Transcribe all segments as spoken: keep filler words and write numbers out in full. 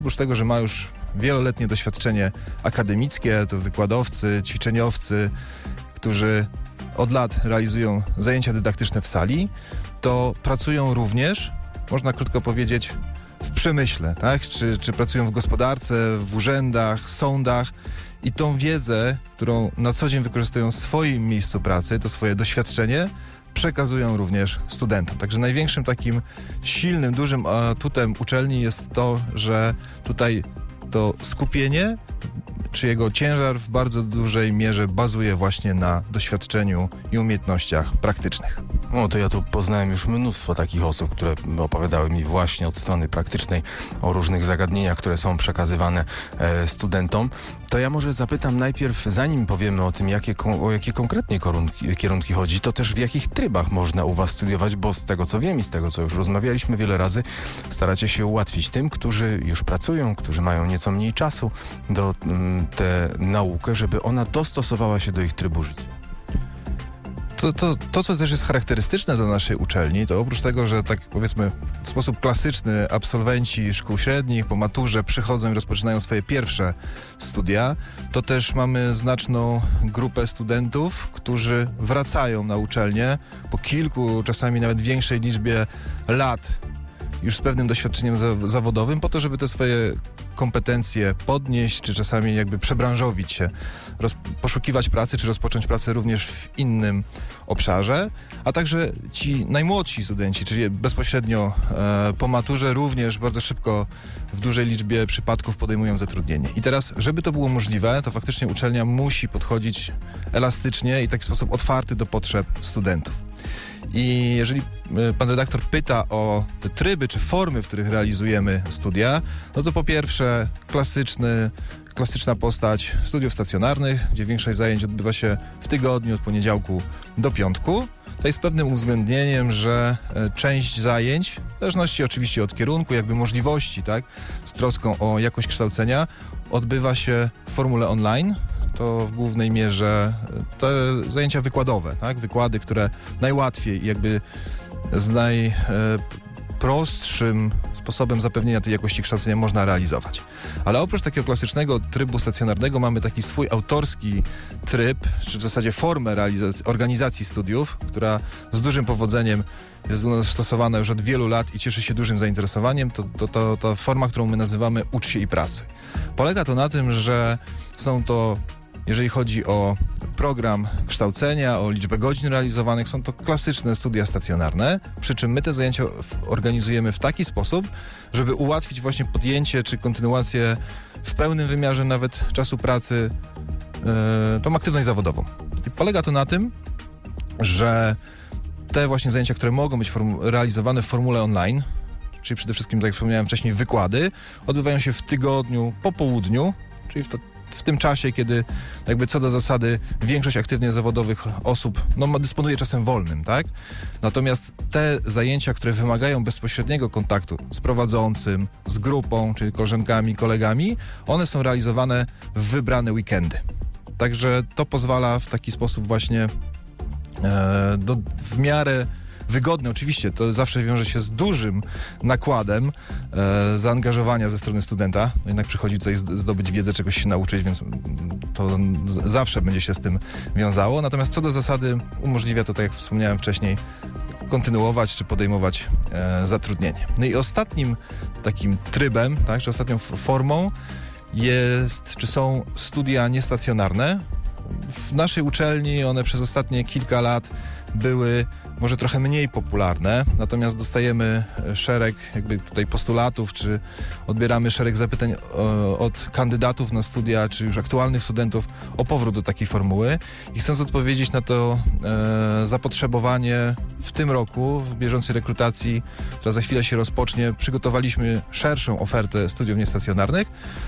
Oprócz tego, że ma już wieloletnie doświadczenie akademickie, to wykładowcy, ćwiczeniowcy, którzy od lat realizują zajęcia dydaktyczne w sali, to pracują również, można krótko powiedzieć, w przemyśle, tak? Czy, czy pracują w gospodarce, w urzędach, sądach i tą wiedzę, którą na co dzień wykorzystują w swoim miejscu pracy, to swoje doświadczenie, przekazują również studentom. Także największym takim silnym, dużym atutem uczelni jest to, że tutaj to skupienie, czy jego ciężar w bardzo dużej mierze bazuje właśnie na doświadczeniu i umiejętnościach praktycznych. O, to ja tu poznałem już mnóstwo takich osób, które opowiadały mi właśnie od strony praktycznej o różnych zagadnieniach, które są przekazywane e, studentom. To ja może zapytam najpierw, zanim powiemy o tym, jakie, o jakie konkretnie kierunki, kierunki chodzi, to też w jakich trybach można u was studiować, bo z tego co wiem i z tego co już rozmawialiśmy wiele razy, staracie się ułatwić tym, którzy już pracują, którzy mają nieco mniej czasu do m, tę naukę, żeby ona dostosowała się do ich trybu życia. To, to, to, co też jest charakterystyczne dla naszej uczelni, to oprócz tego, że tak powiedzmy w sposób klasyczny absolwenci szkół średnich po maturze przychodzą i rozpoczynają swoje pierwsze studia, to też mamy znaczną grupę studentów, którzy wracają na uczelnię po kilku, czasami nawet większej liczbie lat, już z pewnym doświadczeniem za- zawodowym, po to, żeby te swoje kompetencje podnieść, czy czasami jakby przebranżowić się, roz- poszukiwać pracy, czy rozpocząć pracę również w innym obszarze, a także ci najmłodsi studenci, czyli bezpośrednio e, po maturze również bardzo szybko w dużej liczbie przypadków podejmują zatrudnienie. I teraz, żeby to było możliwe, to faktycznie uczelnia musi podchodzić elastycznie i w taki sposób otwarty do potrzeb studentów. I jeżeli pan redaktor pyta o te tryby czy formy, w których realizujemy studia, no to po pierwsze klasyczny, klasyczna postać studiów stacjonarnych, gdzie większość zajęć odbywa się w tygodniu od poniedziałku do piątku. To jest pewnym uwzględnieniem, że część zajęć, w zależności oczywiście od kierunku, jakby możliwości, tak, z troską o jakość kształcenia, odbywa się w formule online. To w głównej mierze te zajęcia wykładowe, tak? Wykłady, które najłatwiej jakby z najprostszym sposobem zapewnienia tej jakości kształcenia można realizować. Ale oprócz takiego klasycznego trybu stacjonarnego mamy taki swój autorski tryb, czy w zasadzie formę realizacji, organizacji studiów, która z dużym powodzeniem jest u nas stosowana już od wielu lat i cieszy się dużym zainteresowaniem. To, to, to, to forma, którą my nazywamy Ucz się i pracuj. Polega to na tym, że są to, jeżeli chodzi o program kształcenia, o liczbę godzin realizowanych, są to klasyczne studia stacjonarne, przy czym my te zajęcia organizujemy w taki sposób, żeby ułatwić właśnie podjęcie czy kontynuację w pełnym wymiarze nawet czasu pracy, yy, tą aktywność zawodową. I polega to na tym, że te właśnie zajęcia, które mogą być form- realizowane w formule online, czyli przede wszystkim, tak jak wspomniałem wcześniej, wykłady, odbywają się w tygodniu po południu, czyli w to w tym czasie, kiedy jakby co do zasady większość aktywnie zawodowych osób no, dysponuje czasem wolnym, tak? Natomiast te zajęcia, które wymagają bezpośredniego kontaktu z prowadzącym, z grupą, czyli koleżankami, kolegami, one są realizowane w wybrane weekendy. Także to pozwala w taki sposób właśnie e, do, w miarę wygodne. Oczywiście to zawsze wiąże się z dużym nakładem e, zaangażowania ze strony studenta. No jednak przychodzi tutaj zdobyć wiedzę, czegoś się nauczyć, więc to z- zawsze będzie się z tym wiązało. Natomiast co do zasady umożliwia to, tak jak wspomniałem wcześniej, kontynuować czy podejmować e, zatrudnienie. No i ostatnim takim trybem, tak, czy ostatnią f- formą jest, czy są studia niestacjonarne. W naszej uczelni one przez ostatnie kilka lat były może trochę mniej popularne, natomiast dostajemy szereg jakby tutaj postulatów, czy odbieramy szereg zapytań o, od kandydatów na studia, czy już aktualnych studentów o powrót do takiej formuły. I chcąc odpowiedzieć na to e, zapotrzebowanie w tym roku, w bieżącej rekrutacji, która za chwilę się rozpocznie, przygotowaliśmy szerszą ofertę studiów niestacjonarnych.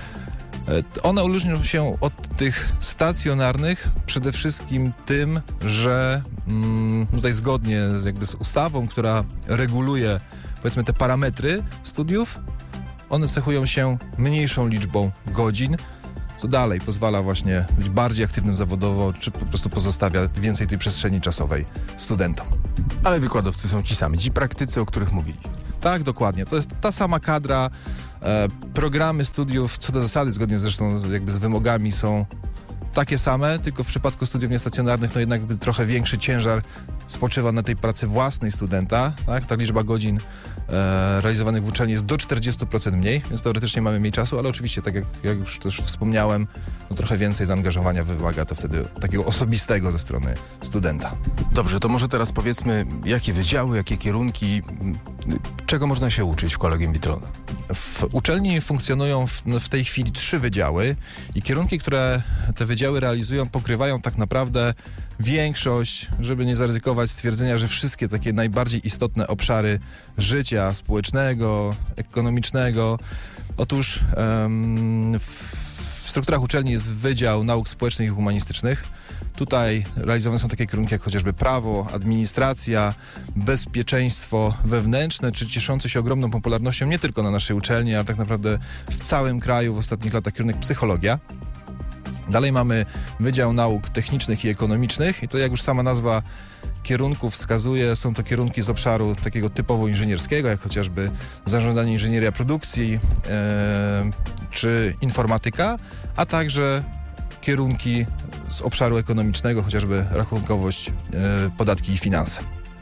One różnią się od tych stacjonarnych przede wszystkim tym, że mm, tutaj zgodnie z, jakby z ustawą, która reguluje powiedzmy te parametry studiów, one cechują się mniejszą liczbą godzin, co dalej pozwala właśnie być bardziej aktywnym zawodowo, czy po prostu pozostawia więcej tej przestrzeni czasowej studentom. Ale wykładowcy są ci sami, ci praktycy, o których mówiliśmy. Tak, dokładnie. To jest ta sama kadra, E, programy studiów, co do zasady, zgodnie zresztą z, jakby z wymogami, są takie same, tylko w przypadku studiów niestacjonarnych no jednak trochę większy ciężar spoczywa na tej pracy własnej studenta. Tak? Ta liczba godzin e, realizowanych w uczelni jest do czterdzieści procent mniej, więc teoretycznie mamy mniej czasu, ale oczywiście, tak jak, jak już też wspomniałem, no trochę więcej zaangażowania wymaga to wtedy takiego osobistego ze strony studenta. Dobrze, to może teraz powiedzmy, jakie wydziały, jakie kierunki, czego można się uczyć w Collegium Vitrona? W uczelni funkcjonują w, w tej chwili trzy wydziały i kierunki, które te wydziały realizują, pokrywają tak naprawdę większość, żeby nie zaryzykować stwierdzenia, że wszystkie takie najbardziej istotne obszary życia społecznego, ekonomicznego. Otóż um, w, w strukturach uczelni jest Wydział Nauk Społecznych i Humanistycznych. Tutaj realizowane są takie kierunki jak chociażby prawo, administracja, bezpieczeństwo wewnętrzne, czy cieszący się ogromną popularnością nie tylko na naszej uczelni, ale tak naprawdę w całym kraju w ostatnich latach kierunek psychologia. Dalej mamy Wydział Nauk Technicznych i Ekonomicznych i to, jak już sama nazwa kierunków wskazuje, są to kierunki z obszaru takiego typowo inżynierskiego, jak chociażby zarządzanie, inżynieria produkcji e, czy informatyka, a także kierunki z obszaru ekonomicznego, chociażby rachunkowość, e, podatki i finanse.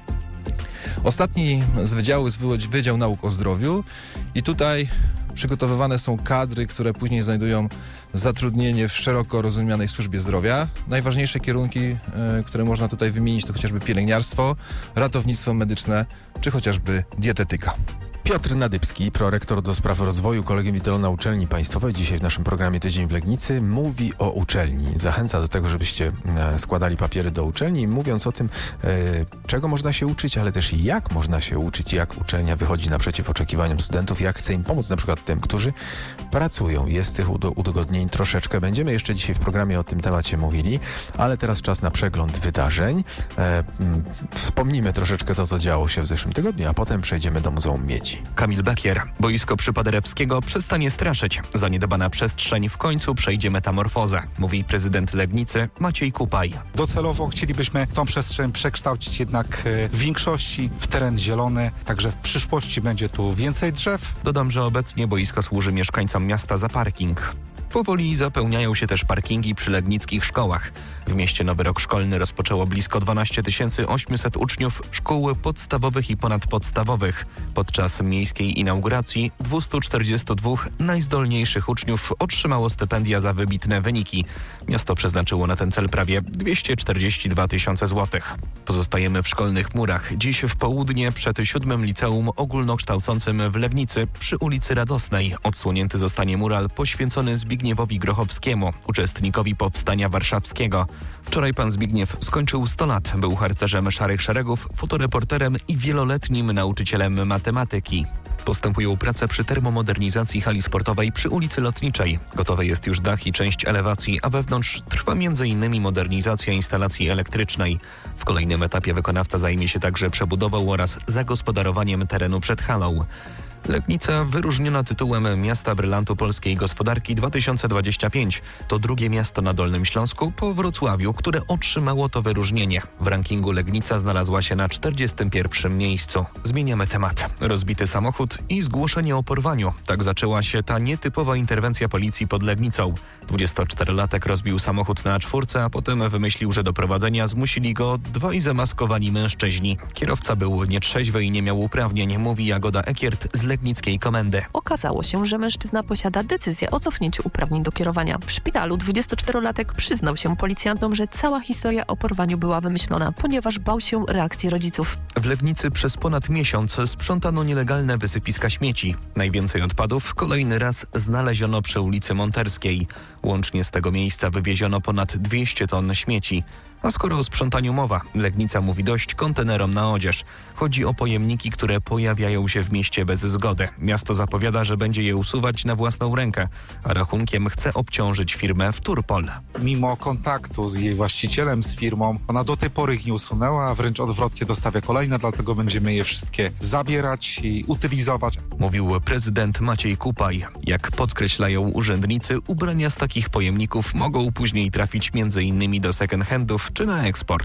Ostatni z wydziału jest Wydział Nauk o Zdrowiu i tutaj przygotowywane są kadry, które później znajdują zatrudnienie w szeroko rozumianej służbie zdrowia. Najważniejsze kierunki, e, które można tutaj wymienić, to chociażby pielęgniarstwo, ratownictwo medyczne, czy chociażby dietetyka. Piotr Nadybski, prorektor do spraw rozwoju Collegium Vitrona Uczelni Państwowej, dzisiaj w naszym programie Tydzień w Legnicy, mówi o uczelni. Zachęca do tego, żebyście e, składali papiery do uczelni, mówiąc o tym, e, czego można się uczyć, ale też jak można się uczyć, jak uczelnia wychodzi naprzeciw oczekiwaniom studentów, jak chce im pomóc, na przykład tym, którzy pracują. Jest tych udo- udogodnień troszeczkę. Będziemy jeszcze dzisiaj w programie o tym temacie mówili, ale teraz czas na przegląd wydarzeń. E, m, wspomnimy troszeczkę to, co działo się w zeszłym tygodniu, a potem przejdziemy do Muzeum Miedzi. Kamil Bekier. Boisko przy Paderewskiego przestanie straszyć. Zaniedbana przestrzeń w końcu przejdzie metamorfozę, mówi prezydent Legnicy Maciej Kupaj. Docelowo chcielibyśmy tą przestrzeń przekształcić jednak w większości w teren zielony, także w przyszłości będzie tu więcej drzew. Dodam, że obecnie boisko służy mieszkańcom miasta za parking. Powoli zapełniają się też parkingi przy legnickich szkołach. W mieście nowy rok szkolny rozpoczęło blisko dwanaście tysięcy osiemset uczniów szkół podstawowych i ponadpodstawowych. Podczas miejskiej inauguracji dwieście czterdzieści dwa najzdolniejszych uczniów otrzymało stypendia za wybitne wyniki. Miasto przeznaczyło na ten cel prawie dwieście czterdzieści dwa tysiące złotych. Pozostajemy w szkolnych murach. Dziś w południe przed siódmym liceum ogólnokształcącym w Legnicy przy ulicy Radosnej odsłonięty zostanie mural poświęcony Zbigniewowi Grochowskiemu, uczestnikowi Powstania Warszawskiego. Wczoraj pan Zbigniew skończył sto lat. Był harcerzem Szarych Szeregów, fotoreporterem i wieloletnim nauczycielem matematyki. Postępują prace przy termomodernizacji hali sportowej przy ulicy Lotniczej. Gotowy jest już dach i część elewacji, a wewnątrz trwa między innymi modernizacja instalacji elektrycznej. W kolejnym etapie wykonawca zajmie się także przebudową oraz zagospodarowaniem terenu przed halą. Legnica wyróżniona tytułem Miasta Brylantu Polskiej Gospodarki dwa tysiące dwudziesty piąty. To drugie miasto na Dolnym Śląsku po Wrocławiu, które otrzymało to wyróżnienie. W rankingu Legnica znalazła się na czterdziestym pierwszym miejscu. Zmieniamy temat. Rozbity samochód i zgłoszenie o porwaniu. Tak zaczęła się ta nietypowa interwencja policji pod Legnicą. dwudziestoczterolatek rozbił samochód na A cztery, a potem wymyślił, że do prowadzenia zmusili go dwaj zamaskowani mężczyźni. Kierowca był nietrzeźwy i nie miał uprawnień, mówi Jagoda Ekiert z legnickiej komendy. Okazało się, że mężczyzna posiada decyzję o cofnięciu uprawnień do kierowania. W szpitalu dwudziestoczterolatek przyznał się policjantom, że cała historia o porwaniu była wymyślona, ponieważ bał się reakcji rodziców. W Legnicy przez ponad miesiąc sprzątano nielegalne wysypiska śmieci. Najwięcej odpadów kolejny raz znaleziono przy ulicy Monterskiej. Łącznie z tego miejsca wywieziono ponad dwieście ton śmieci. A skoro o sprzątaniu mowa, Legnica mówi dość kontenerom na odzież. Chodzi o pojemniki, które pojawiają się w mieście bez zgody. Miasto zapowiada, że będzie je usuwać na własną rękę, a rachunkiem chce obciążyć firmę Wturpol. Mimo kontaktu z jej właścicielem, z firmą, ona do tej pory ich nie usunęła, a wręcz odwrotnie dostawia kolejne, dlatego będziemy je wszystkie zabierać i utylizować. Mówił prezydent Maciej Kupaj. Jak podkreślają urzędnicy, ubrania z takich pojemników mogą później trafić między innymi do second handów czy na eksport.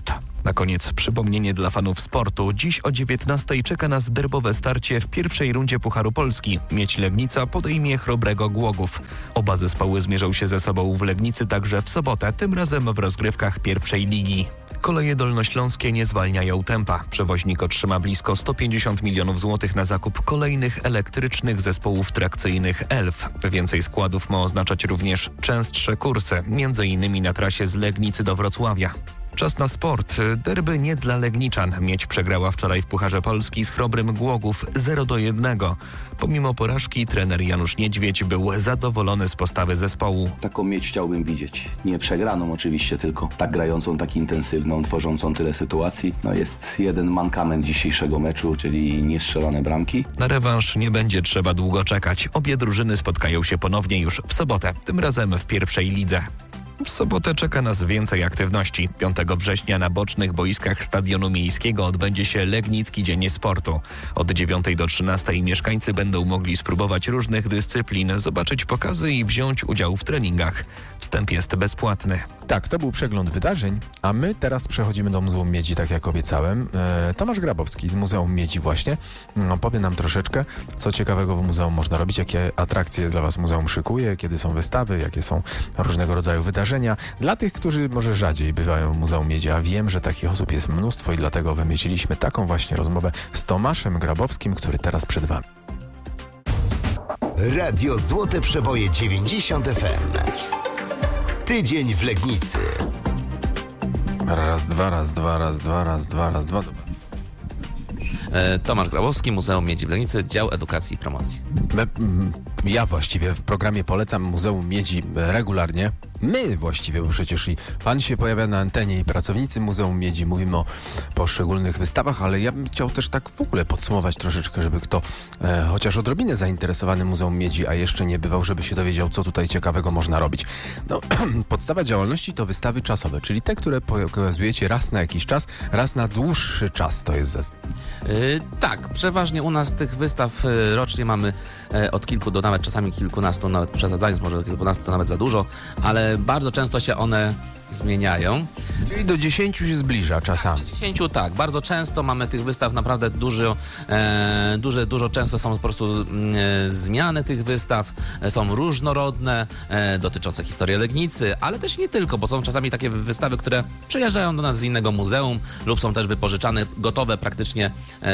Na koniec przypomnienie dla fanów sportu. Dziś o dziewiętnastej czeka nas derbowe starcie w pierwszej rundzie Pucharu Polski. Miedź Legnica podejmie Chrobrego Głogów. Oba zespoły zmierzą się ze sobą w Legnicy także w sobotę, tym razem w rozgrywkach pierwszej ligi. Koleje dolnośląskie nie zwalniają tempa. Przewoźnik otrzyma blisko sto pięćdziesiąt milionów złotych na zakup kolejnych elektrycznych zespołów trakcyjnych Elf. Więcej składów ma oznaczać również częstsze kursy, między innymi na trasie z Legnicy do Wrocławia. Czas na sport. Derby nie dla Legniczan. Miedź przegrała wczoraj w Pucharze Polski z Chrobrym Głogów zero do jednego. Pomimo porażki trener Janusz Niedźwiedź był zadowolony z postawy zespołu. Taką Miedź chciałbym widzieć. Nie przegraną oczywiście, tylko tak grającą, tak intensywną, tworzącą tyle sytuacji. No jest jeden mankament dzisiejszego meczu, czyli niestrzelone bramki. Na rewanż nie będzie trzeba długo czekać. Obie drużyny spotkają się ponownie już w sobotę, tym razem w pierwszej lidze. W sobotę czeka nas więcej aktywności. piątego września na bocznych boiskach Stadionu Miejskiego odbędzie się Legnicki Dzień Sportu. Od dziewiątej do trzynastej mieszkańcy będą mogli spróbować różnych dyscyplin, zobaczyć pokazy i wziąć udział w treningach. Wstęp jest bezpłatny. Tak, to był przegląd wydarzeń, a my teraz przechodzimy do Muzeum Miedzi, tak jak obiecałem. E, Tomasz Grabowski z Muzeum Miedzi właśnie no, powie nam troszeczkę, co ciekawego w muzeum można robić, jakie atrakcje dla Was muzeum szykuje, kiedy są wystawy, jakie są różnego rodzaju wydarzenia. Dla tych, którzy może rzadziej bywają w Muzeum Miedzi, a wiem, że takich osób jest mnóstwo i dlatego wymyśliliśmy taką właśnie rozmowę z Tomaszem Grabowskim, który teraz przed Wami. Radio Złote Przeboje dziewięćdziesiąt F M. Tydzień w Legnicy. Raz, dwa, raz, dwa, raz, dwa, raz, dwa, raz, dwa. E, Tomasz Grabowski, Muzeum Miedzi w Legnicy, Dział Edukacji i Promocji. Ja właściwie w programie polecam Muzeum Miedzi regularnie. My właściwie, bo przecież i pan się pojawia na antenie i pracownicy Muzeum Miedzi, mówimy o poszczególnych wystawach, ale ja bym chciał też tak w ogóle podsumować troszeczkę, żeby kto e, chociaż odrobinę zainteresowany Muzeum Miedzi, a jeszcze nie bywał, żeby się dowiedział, co tutaj ciekawego można robić. No, podstawa działalności to wystawy czasowe, czyli te, które pokazujecie raz na jakiś czas, raz na dłuższy czas to jest. Yy, tak, przeważnie u nas tych wystaw yy, rocznie mamy yy, od kilku do nawet czasami kilkunastu, nawet przesadzając może do kilkunastu to nawet za dużo, ale bardzo często się one zmieniają. Czyli do dziesięciu się zbliża czasami. Do dziesięciu tak, bardzo często mamy tych wystaw naprawdę dużo, e, duże, dużo często są po prostu e, zmiany tych wystaw, e, są różnorodne, e, dotyczące historii Legnicy, ale też nie tylko, bo są czasami takie wystawy, które przyjeżdżają do nas z innego muzeum lub są też wypożyczane gotowe praktycznie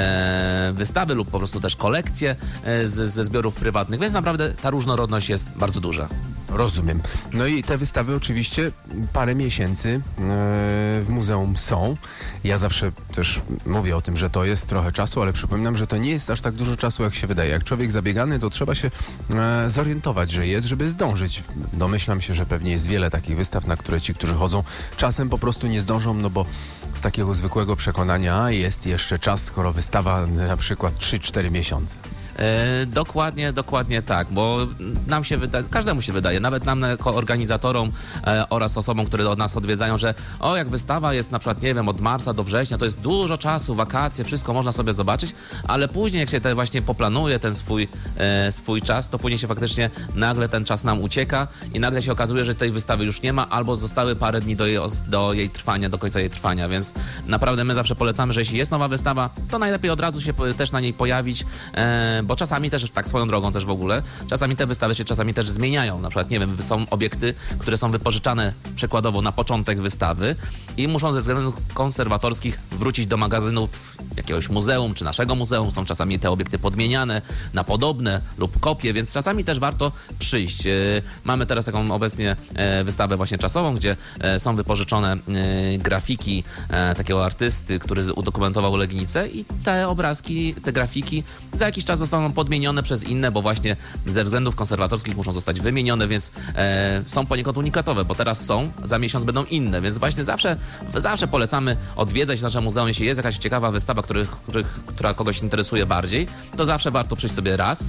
e, wystawy lub po prostu też kolekcje e, z, ze zbiorów prywatnych, więc naprawdę ta różnorodność jest bardzo duża. Rozumiem. No i te wystawy oczywiście parę miesięcy yy, w muzeum są. Ja zawsze też mówię o tym, że to jest trochę czasu, ale przypominam, że to nie jest aż tak dużo czasu, jak się wydaje. Jak człowiek zabiegany, to trzeba się yy, zorientować, że jest, żeby zdążyć. Domyślam się, że pewnie jest wiele takich wystaw, na które ci, którzy chodzą, czasem po prostu nie zdążą, no bo z takiego zwykłego przekonania, a jest jeszcze czas, skoro wystawa na przykład trzy cztery miesiące. E, dokładnie, dokładnie tak, bo nam się wydaje, każdemu się wydaje, nawet nam jako organizatorom e, oraz osobom, które od nas odwiedzają, że o, jak wystawa jest na przykład, nie wiem, od marca do września, to jest dużo czasu, wakacje, wszystko można sobie zobaczyć, ale później jak się te właśnie poplanuje ten swój, e, swój czas, to później się faktycznie nagle ten czas nam ucieka i nagle się okazuje, że tej wystawy już nie ma, albo zostały parę dni do jej, do jej trwania, do końca jej trwania, więc naprawdę my zawsze polecamy, że jeśli jest nowa wystawa, to najlepiej od razu się też na niej pojawić, e, bo czasami też, tak swoją drogą też w ogóle, czasami te wystawy się czasami też zmieniają. Na przykład, nie wiem, są obiekty, które są wypożyczane przykładowo na początek wystawy i muszą ze względów konserwatorskich wrócić do magazynów jakiegoś muzeum czy naszego muzeum. Są czasami te obiekty podmieniane na podobne lub kopie, więc czasami też warto przyjść. Mamy teraz taką obecnie wystawę właśnie czasową, gdzie są wypożyczone grafiki takiego artysty, który udokumentował Legnicę i te obrazki, te grafiki za jakiś czas zostaną podmienione przez inne, bo właśnie ze względów konserwatorskich muszą zostać wymienione, więc e, są poniekąd unikatowe, bo teraz są, za miesiąc będą inne, więc właśnie zawsze, zawsze polecamy odwiedzać nasze muzeum, jeśli jest jakaś ciekawa wystawa, który, który, która kogoś interesuje bardziej, to zawsze warto przyjść sobie raz,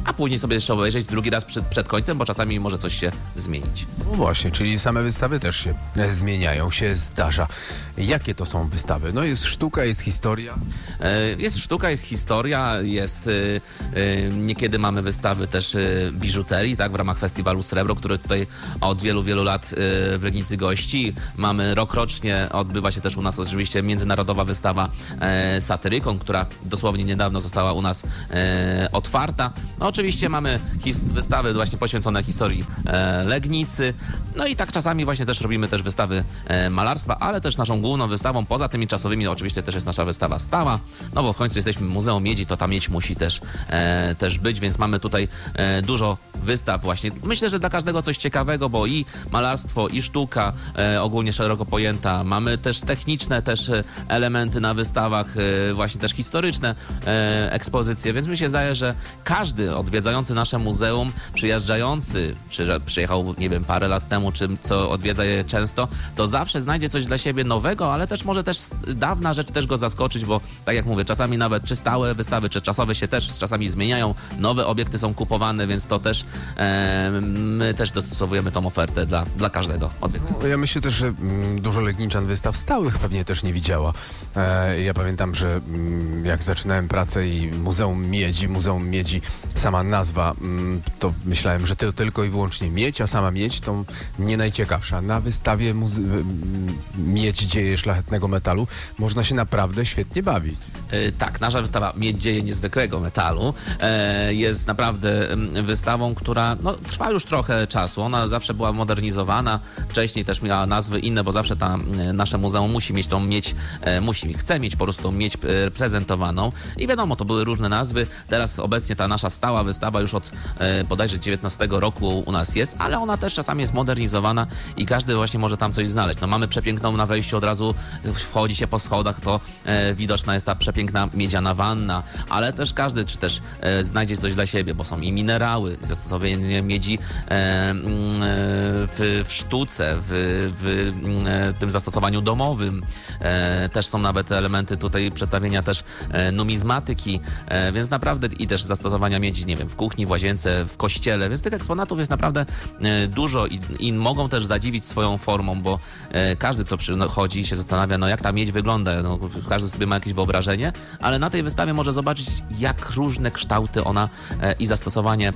a później sobie jeszcze obejrzeć drugi raz przed, przed końcem, bo czasami może coś się zmienić. No właśnie, czyli same wystawy też się e, zmieniają, się zdarza. Jakie to są wystawy? No jest sztuka, jest historia. E, Jest sztuka, jest historia, jest e, e, niekiedy mamy wystawy też e, biżuterii, tak, w ramach festiwalu Srebro, który tutaj od wielu, wielu lat e, w Legnicy gości. Mamy rok rocznie, odbywa się też u nas oczywiście międzynarodowa wystawa e, Satyrykon, która dosłownie niedawno została u nas e, otwarta. No oczywiście mamy his- wystawy właśnie poświęcone historii e, Legnicy, no i tak czasami właśnie też robimy też wystawy e, malarstwa, ale też naszą główną wystawą, poza tymi czasowymi, oczywiście też jest nasza wystawa stała, no bo w końcu jesteśmy Muzeum Miedzi, to ta miedź musi też, e, też być, więc mamy tutaj e, dużo wystaw właśnie. Myślę, że dla każdego coś ciekawego, bo i malarstwo, i sztuka e, ogólnie szeroko pojęta. Mamy też techniczne też e, elementy na wystawach, e, właśnie też historyczne e, ekspozycje, więc mi się zdaje, że każdy odwiedzający nasze muzeum, przyjeżdżający, czy że przyjechał, nie wiem, parę lat temu, czy co odwiedza je często, to zawsze znajdzie coś dla siebie nowego, ale też może też dawna rzecz też go zaskoczyć, bo tak jak mówię, czasami nawet czy stałe wystawy, czy czasowe się też czasami zmieniają, nowe obiekty są kupowane, więc to też e, my też dostosowujemy tą ofertę dla, dla każdego odwiedzającego. No, ja myślę też, że mm, dużo legniczan wystaw stałych pewnie też nie widziała. E, ja pamiętam, że mm, jak zaczynałem pracę i Muzeum Miedzi, Muzeum Miedzi, sama nazwa, mm, to myślałem, że to tylko i wyłącznie miedź, a sama miedź to nie najciekawsza. Na wystawie muze- m, Miedź dzieje szlachetnego metalu można się naprawdę świetnie bawić. E, tak, nasza wystawa Miedź dzieje niezwykłego metalu e, jest naprawdę m, wystawą, która no, trwa już trochę czasu. Ona zawsze była modernizowana, wcześniej też miała nazwy inne, bo zawsze ta, e, nasze muzeum musi mieć tą miedź, e, musi, chce mieć po prostu tą miedź e, prezentowaną i wiadomo, to były różne nazwy. Teraz obecnie ta nasza stała wystawa już od e, bodajże dziewiętnastego roku u nas jest, ale ona też czasami jest modernizowana i każdy właśnie może tam coś znaleźć. No mamy przepiękną na wejściu, od razu wchodzi się po schodach, to e, widoczna jest ta przepiękna miedziana wanna, ale też każdy czy też e, znajdzie coś dla siebie, bo są i minerały, zastosowanie miedzi e, e, w, w sztuce, w, w e, tym zastosowaniu domowym. E, też są nawet elementy tutaj przedstawienia też e, numizmatyki, e, więc naprawdę i też zastosowania miedzi, nie wiem, w kuchni, w łazience, w kościele, więc tych eksponatów jest naprawdę e, dużo i, i mogą też zadziwić swoją formą, bo e, każdy, kto przychodzi i się zastanawia, no jak ta miedź wygląda, no, każdy sobie ma jakieś wyobrażenie, ale na tej wystawie może zobaczyć, jak różne kształty ona e, i zastosowanie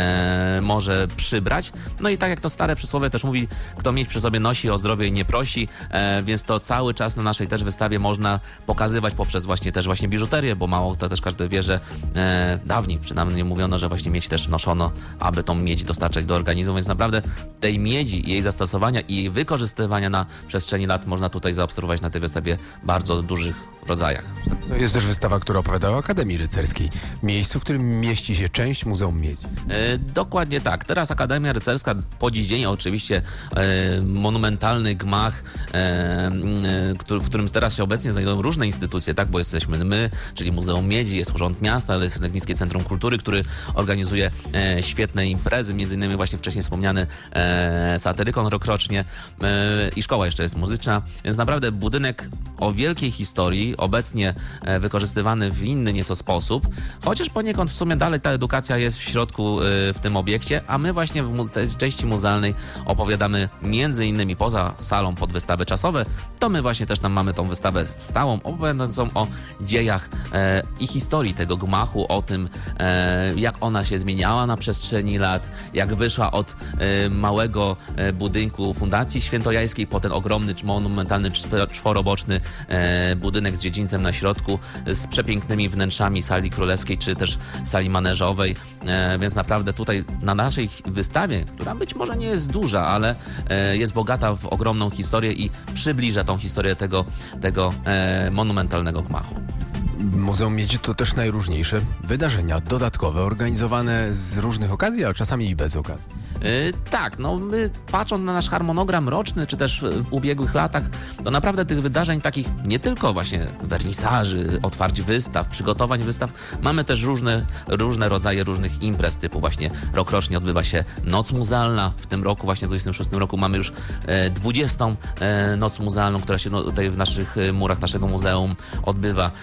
e, może przybrać. No i tak jak to stare przysłowie też mówi, kto miedź przy sobie nosi, o zdrowie nie prosi, e, więc to cały czas na naszej też wystawie można pokazywać poprzez właśnie też właśnie biżuterię, bo mało to też każdy wie, że e, dawniej przynajmniej mówiono, że właśnie miedź też noszono, aby tą miedź dostarczać do organizmu, więc naprawdę tej miedzi, jej zastosowania i jej wykorzystywania na przestrzeni lat można tutaj zaobserwować na tej wystawie bardzo dużych rodzajach. No jest też wystawa, która opowiada o Akademii Rycerskiej, miejscu, w którym mieści się część Muzeum Miedzi. E, dokładnie tak. Teraz Akademia Rycerska po dzidzinie oczywiście e, monumentalny gmach, e, e, który, w którym teraz się obecnie znajdują różne instytucje, tak, bo jesteśmy my, czyli Muzeum Miedzi, jest Urząd Miasta, ale jest Legnickie Centrum Kultury, który organizuje e, świetne imprezy, między innymi właśnie wcześniej wspomniany e, Satyrykon rokrocznie e, i szkoła jeszcze jest muzyczna, więc naprawdę budynek o wielkiej historii, obecnie e, wykorzystywany w inny nieco sposób, chociaż poniekąd w sumie dalej ta edukacja jest w środku e, w tym obiekcie, a my właśnie w mu- tej części muzealnej opowiadamy między innymi poza salą pod wystawy czasowe, to my właśnie też tam mamy tą wystawę stałą, opowiadającą o dziejach e, i historii tego gmachu, o tym e, jak ona się zmieniała na przestrzeni lat, jak wyszła od e, małego e, budynku Fundacji Świętojańskiej po ten ogromny, monumentalny, czw- czworoboczny e, budynek z dziedzińcem na środku, z przepięknymi wnętrzami sali królewskiej, czy też sali maneżowej, e, więc naprawdę tutaj na naszej wystawie, która być może nie jest duża, ale e, jest bogata w ogromną historię i przybliża tą historię tego, tego e, monumentalnego gmachu. Muzeum Miedzi to też najróżniejsze wydarzenia dodatkowe, organizowane z różnych okazji, a czasami i bez okazji. Yy, tak, no my patrząc na nasz harmonogram roczny, czy też w ubiegłych latach, to naprawdę tych wydarzeń takich nie tylko właśnie wernisaży, otwarć wystaw, przygotowań wystaw, mamy też różne, różne rodzaje różnych imprez, typu właśnie rokrocznie odbywa się Noc Muzealna, w tym roku, właśnie w dwudziestym szóstym roku mamy już e, dwudziestą e, Noc Muzealną, która się no, tutaj w naszych e, murach naszego muzeum odbywa. Oczywiście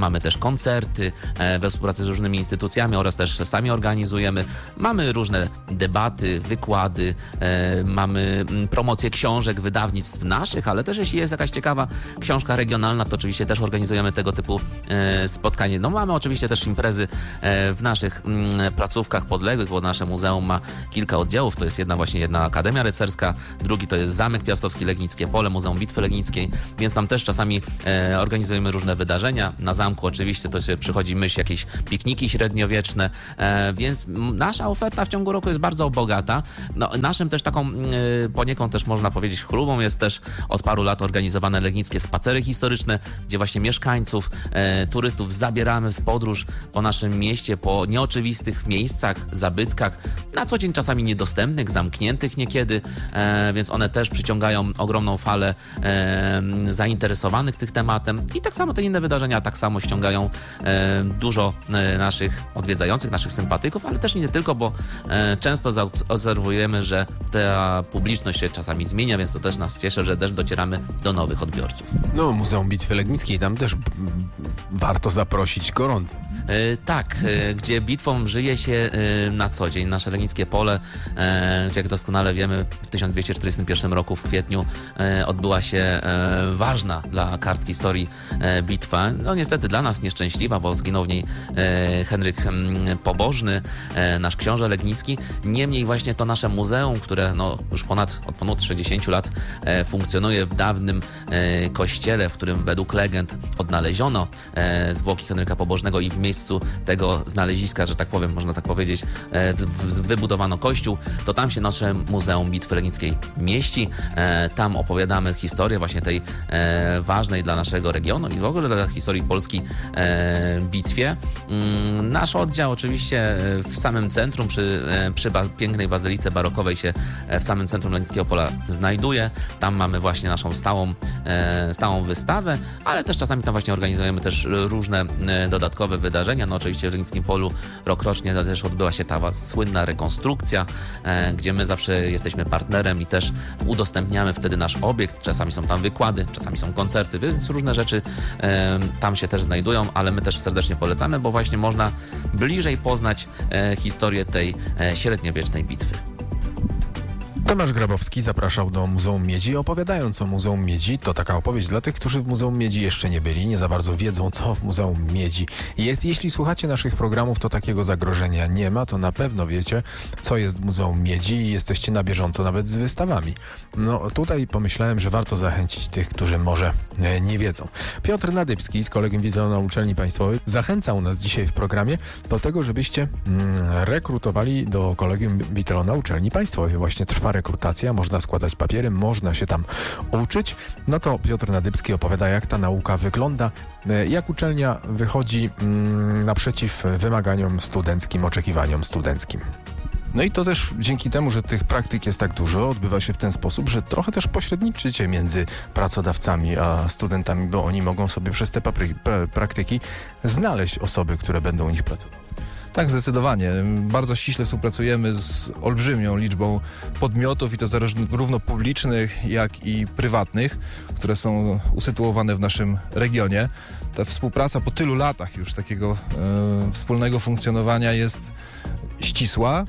mamy też koncerty e, we współpracy z różnymi instytucjami oraz też sami organizujemy. Mamy różne debaty, wykłady, e, mamy promocję książek, wydawnictw naszych, ale też jeśli jest jakaś ciekawa książka regionalna, to oczywiście też organizujemy tego typu e, spotkanie. No mamy oczywiście też imprezy e, w naszych m, placówkach podległych, bo nasze muzeum ma kilka oddziałów. To jest jedna właśnie jedna Akademia Rycerska, drugi to jest Zamek Piastowski, Legnickie Pole, Muzeum Bitwy Legnickiej, więc tam też czasami e, organizujemy różne wydarzenia. Na zamku oczywiście to się przychodzi myśl jakieś pikniki średniowieczne, e, więc nasza oferta w ciągu roku jest bardzo bogata. No, naszym też taką e, poniekąd też można powiedzieć chlubą jest też od paru lat organizowane legnickie spacery historyczne, gdzie właśnie mieszkańców, e, turystów zabieramy w podróż po naszym mieście, po nieoczywistych miejscach, zabytkach, na co dzień czasami niedostępnych, zamkniętych niekiedy, e, więc one też przyciągają ogromną falę e, zainteresowanych tych tematem i tak samo te inne wydarzenia tak samo ściągają e, dużo e, naszych odwiedzających, naszych sympatyków, ale też nie tylko, bo e, często zaobserwujemy, że ta publiczność się czasami zmienia, więc to też nas cieszy, że też docieramy do nowych odbiorców. No, Muzeum Bitwy Legnickiej, tam też mm, warto zaprosić gorąco. E, tak, e, gdzie bitwą żyje się e, na co dzień. Nasze Legnickie Pole, e, gdzie jak doskonale wiemy, w tysiąc dwieście czterdziestym pierwszym roku w kwietniu e, odbyła się e, ważna dla kart historii e, bitwa. No niestety dla nas nieszczęśliwa, bo zginął w niej e, Henryk m, Pobożny, e, nasz książę legnicki. Niemniej właśnie to nasze muzeum, które no, już ponad, od ponad sześćdziesięciu lat e, funkcjonuje w dawnym e, kościele, w którym według legend odnaleziono e, zwłoki Henryka Pobożnego i w miejscu tego znaleziska, że tak powiem, można tak powiedzieć, e, w, w, wybudowano kościół, to tam się nasze Muzeum Bitwy Legnickiej mieści. E, tam opowiadamy historię właśnie tej e, ważnej dla naszego regionu i w ogóle dla historii Polski e, bitwie. Mm, nasz oddział oczywiście w samym centrum, przy, e, przy ba- pięknej bazylice barokowej się e, w samym centrum Legnickiego Pola znajduje. Tam mamy właśnie naszą stałą, e, stałą wystawę, ale też czasami tam właśnie organizujemy też różne e, dodatkowe wydarzenia. No oczywiście w Legnickim Polu rokrocznie też odbyła się ta słynna rekonstrukcja, e, gdzie my zawsze jesteśmy partnerem i też udostępniamy wtedy nasz obiekt. Czasami są tam wykłady, czasami są koncerty, więc różne rzeczy e, tam się też znajdują, ale my też serdecznie polecamy, bo właśnie można bliżej poznać e, historię tej e, średniowiecznej bitwy. Tomasz Grabowski zapraszał do Muzeum Miedzi. Opowiadając o Muzeum Miedzi, to taka opowieść dla tych, którzy w Muzeum Miedzi jeszcze nie byli, nie za bardzo wiedzą, co w Muzeum Miedzi jest. Jeśli słuchacie naszych programów, to takiego zagrożenia nie ma, to na pewno wiecie, co jest w Muzeum Miedzi i jesteście na bieżąco nawet z wystawami. No tutaj pomyślałem, że warto zachęcić tych, którzy może nie wiedzą. Piotr Nadybski z Kolegium Witolona Uczelni Państwowej zachęcał nas dzisiaj w programie do tego, żebyście mm, rekrutowali do Kolegium Witolona Uczelni Państwowej. Właśnie trwa rekrutacja, można składać papiery, można się tam uczyć. No to Piotr Nadybski opowiada, jak ta nauka wygląda, jak uczelnia wychodzi mm, naprzeciw wymaganiom studenckim, oczekiwaniom studenckim. No i to też dzięki temu, że tych praktyk jest tak dużo, odbywa się w ten sposób, że trochę też pośredniczycie między pracodawcami a studentami, bo oni mogą sobie przez te papry- pra- praktyki znaleźć osoby, które będą u nich pracować. Tak, zdecydowanie. Bardzo ściśle współpracujemy z olbrzymią liczbą podmiotów i to zarówno publicznych, jak i prywatnych, które są usytuowane w naszym regionie. Ta współpraca po tylu latach już takiego e, wspólnego funkcjonowania jest ścisła.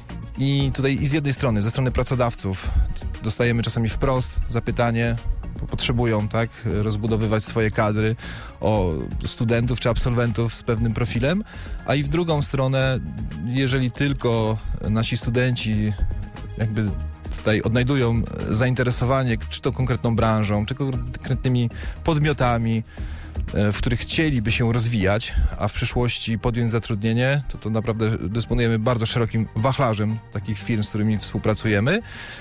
I tutaj i z jednej strony, ze strony pracodawców dostajemy czasami wprost zapytanie, bo potrzebują, tak, rozbudowywać swoje kadry o studentów czy absolwentów z pewnym profilem, a i w drugą stronę, jeżeli tylko nasi studenci jakby tutaj odnajdują zainteresowanie czy to konkretną branżą, czy konkretnymi podmiotami, w których chcieliby się rozwijać, a w przyszłości podjąć zatrudnienie, to, to naprawdę dysponujemy bardzo szerokim wachlarzem takich firm, z którymi współpracujemy.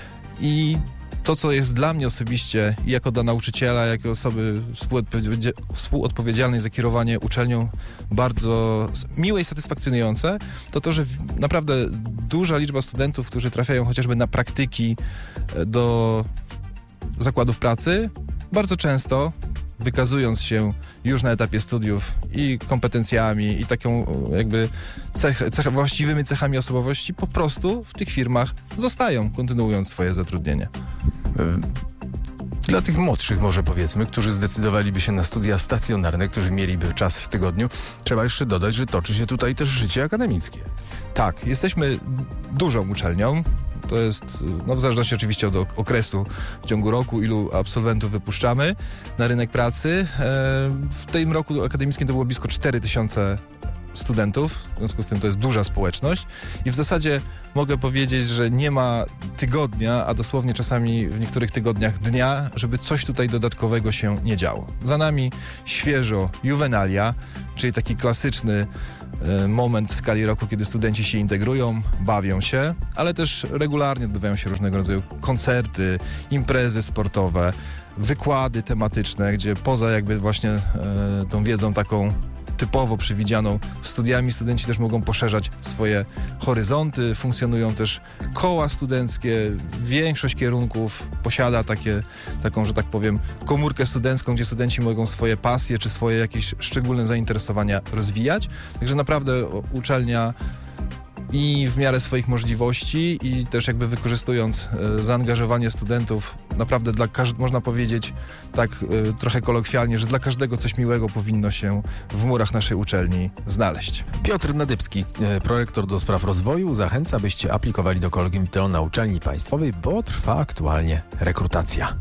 I to, co jest dla mnie osobiście, i jako dla nauczyciela, jako osoby współodpowiedzialnej, współodpowiedzialnej za kierowanie uczelnią, bardzo miłe i satysfakcjonujące, to to, że naprawdę duża liczba studentów, którzy trafiają chociażby na praktyki do zakładów pracy, bardzo często wykazując się już na etapie studiów i kompetencjami, i taką jakby cech, cech, właściwymi cechami osobowości, po prostu w tych firmach zostają, kontynuując swoje zatrudnienie. Dla tych młodszych może powiedzmy, którzy zdecydowaliby się na studia stacjonarne, którzy mieliby czas w tygodniu, trzeba jeszcze dodać, że toczy się tutaj też życie akademickie. Tak, jesteśmy dużą uczelnią. To jest, no w zależności oczywiście od okresu w ciągu roku, ilu absolwentów wypuszczamy na rynek pracy. W tym roku akademickim to było blisko cztery tysiące studentów, w związku z tym to jest duża społeczność i w zasadzie mogę powiedzieć, że nie ma tygodnia, a dosłownie czasami w niektórych tygodniach dnia, żeby coś tutaj dodatkowego się nie działo. Za nami świeżo juwenalia, czyli taki klasyczny e, moment w skali roku, kiedy studenci się integrują, bawią się, ale też regularnie odbywają się różnego rodzaju koncerty, imprezy sportowe, wykłady tematyczne, gdzie poza jakby właśnie e, tą wiedzą taką typowo przewidzianą studiami, studenci też mogą poszerzać swoje horyzonty, funkcjonują też koła studenckie, większość kierunków posiada takie, taką, że tak powiem, komórkę studencką, gdzie studenci mogą swoje pasje czy swoje jakieś szczególne zainteresowania rozwijać, także naprawdę uczelnia i w miarę swoich możliwości i też jakby wykorzystując e, zaangażowanie studentów, naprawdę dla każ- można powiedzieć tak e, trochę kolokwialnie, że dla każdego coś miłego powinno się w murach naszej uczelni znaleźć. Piotr Nadybski, e, prorektor do spraw rozwoju, zachęca, byście aplikowali do Collegium Witelo na uczelni państwowej, bo trwa aktualnie rekrutacja.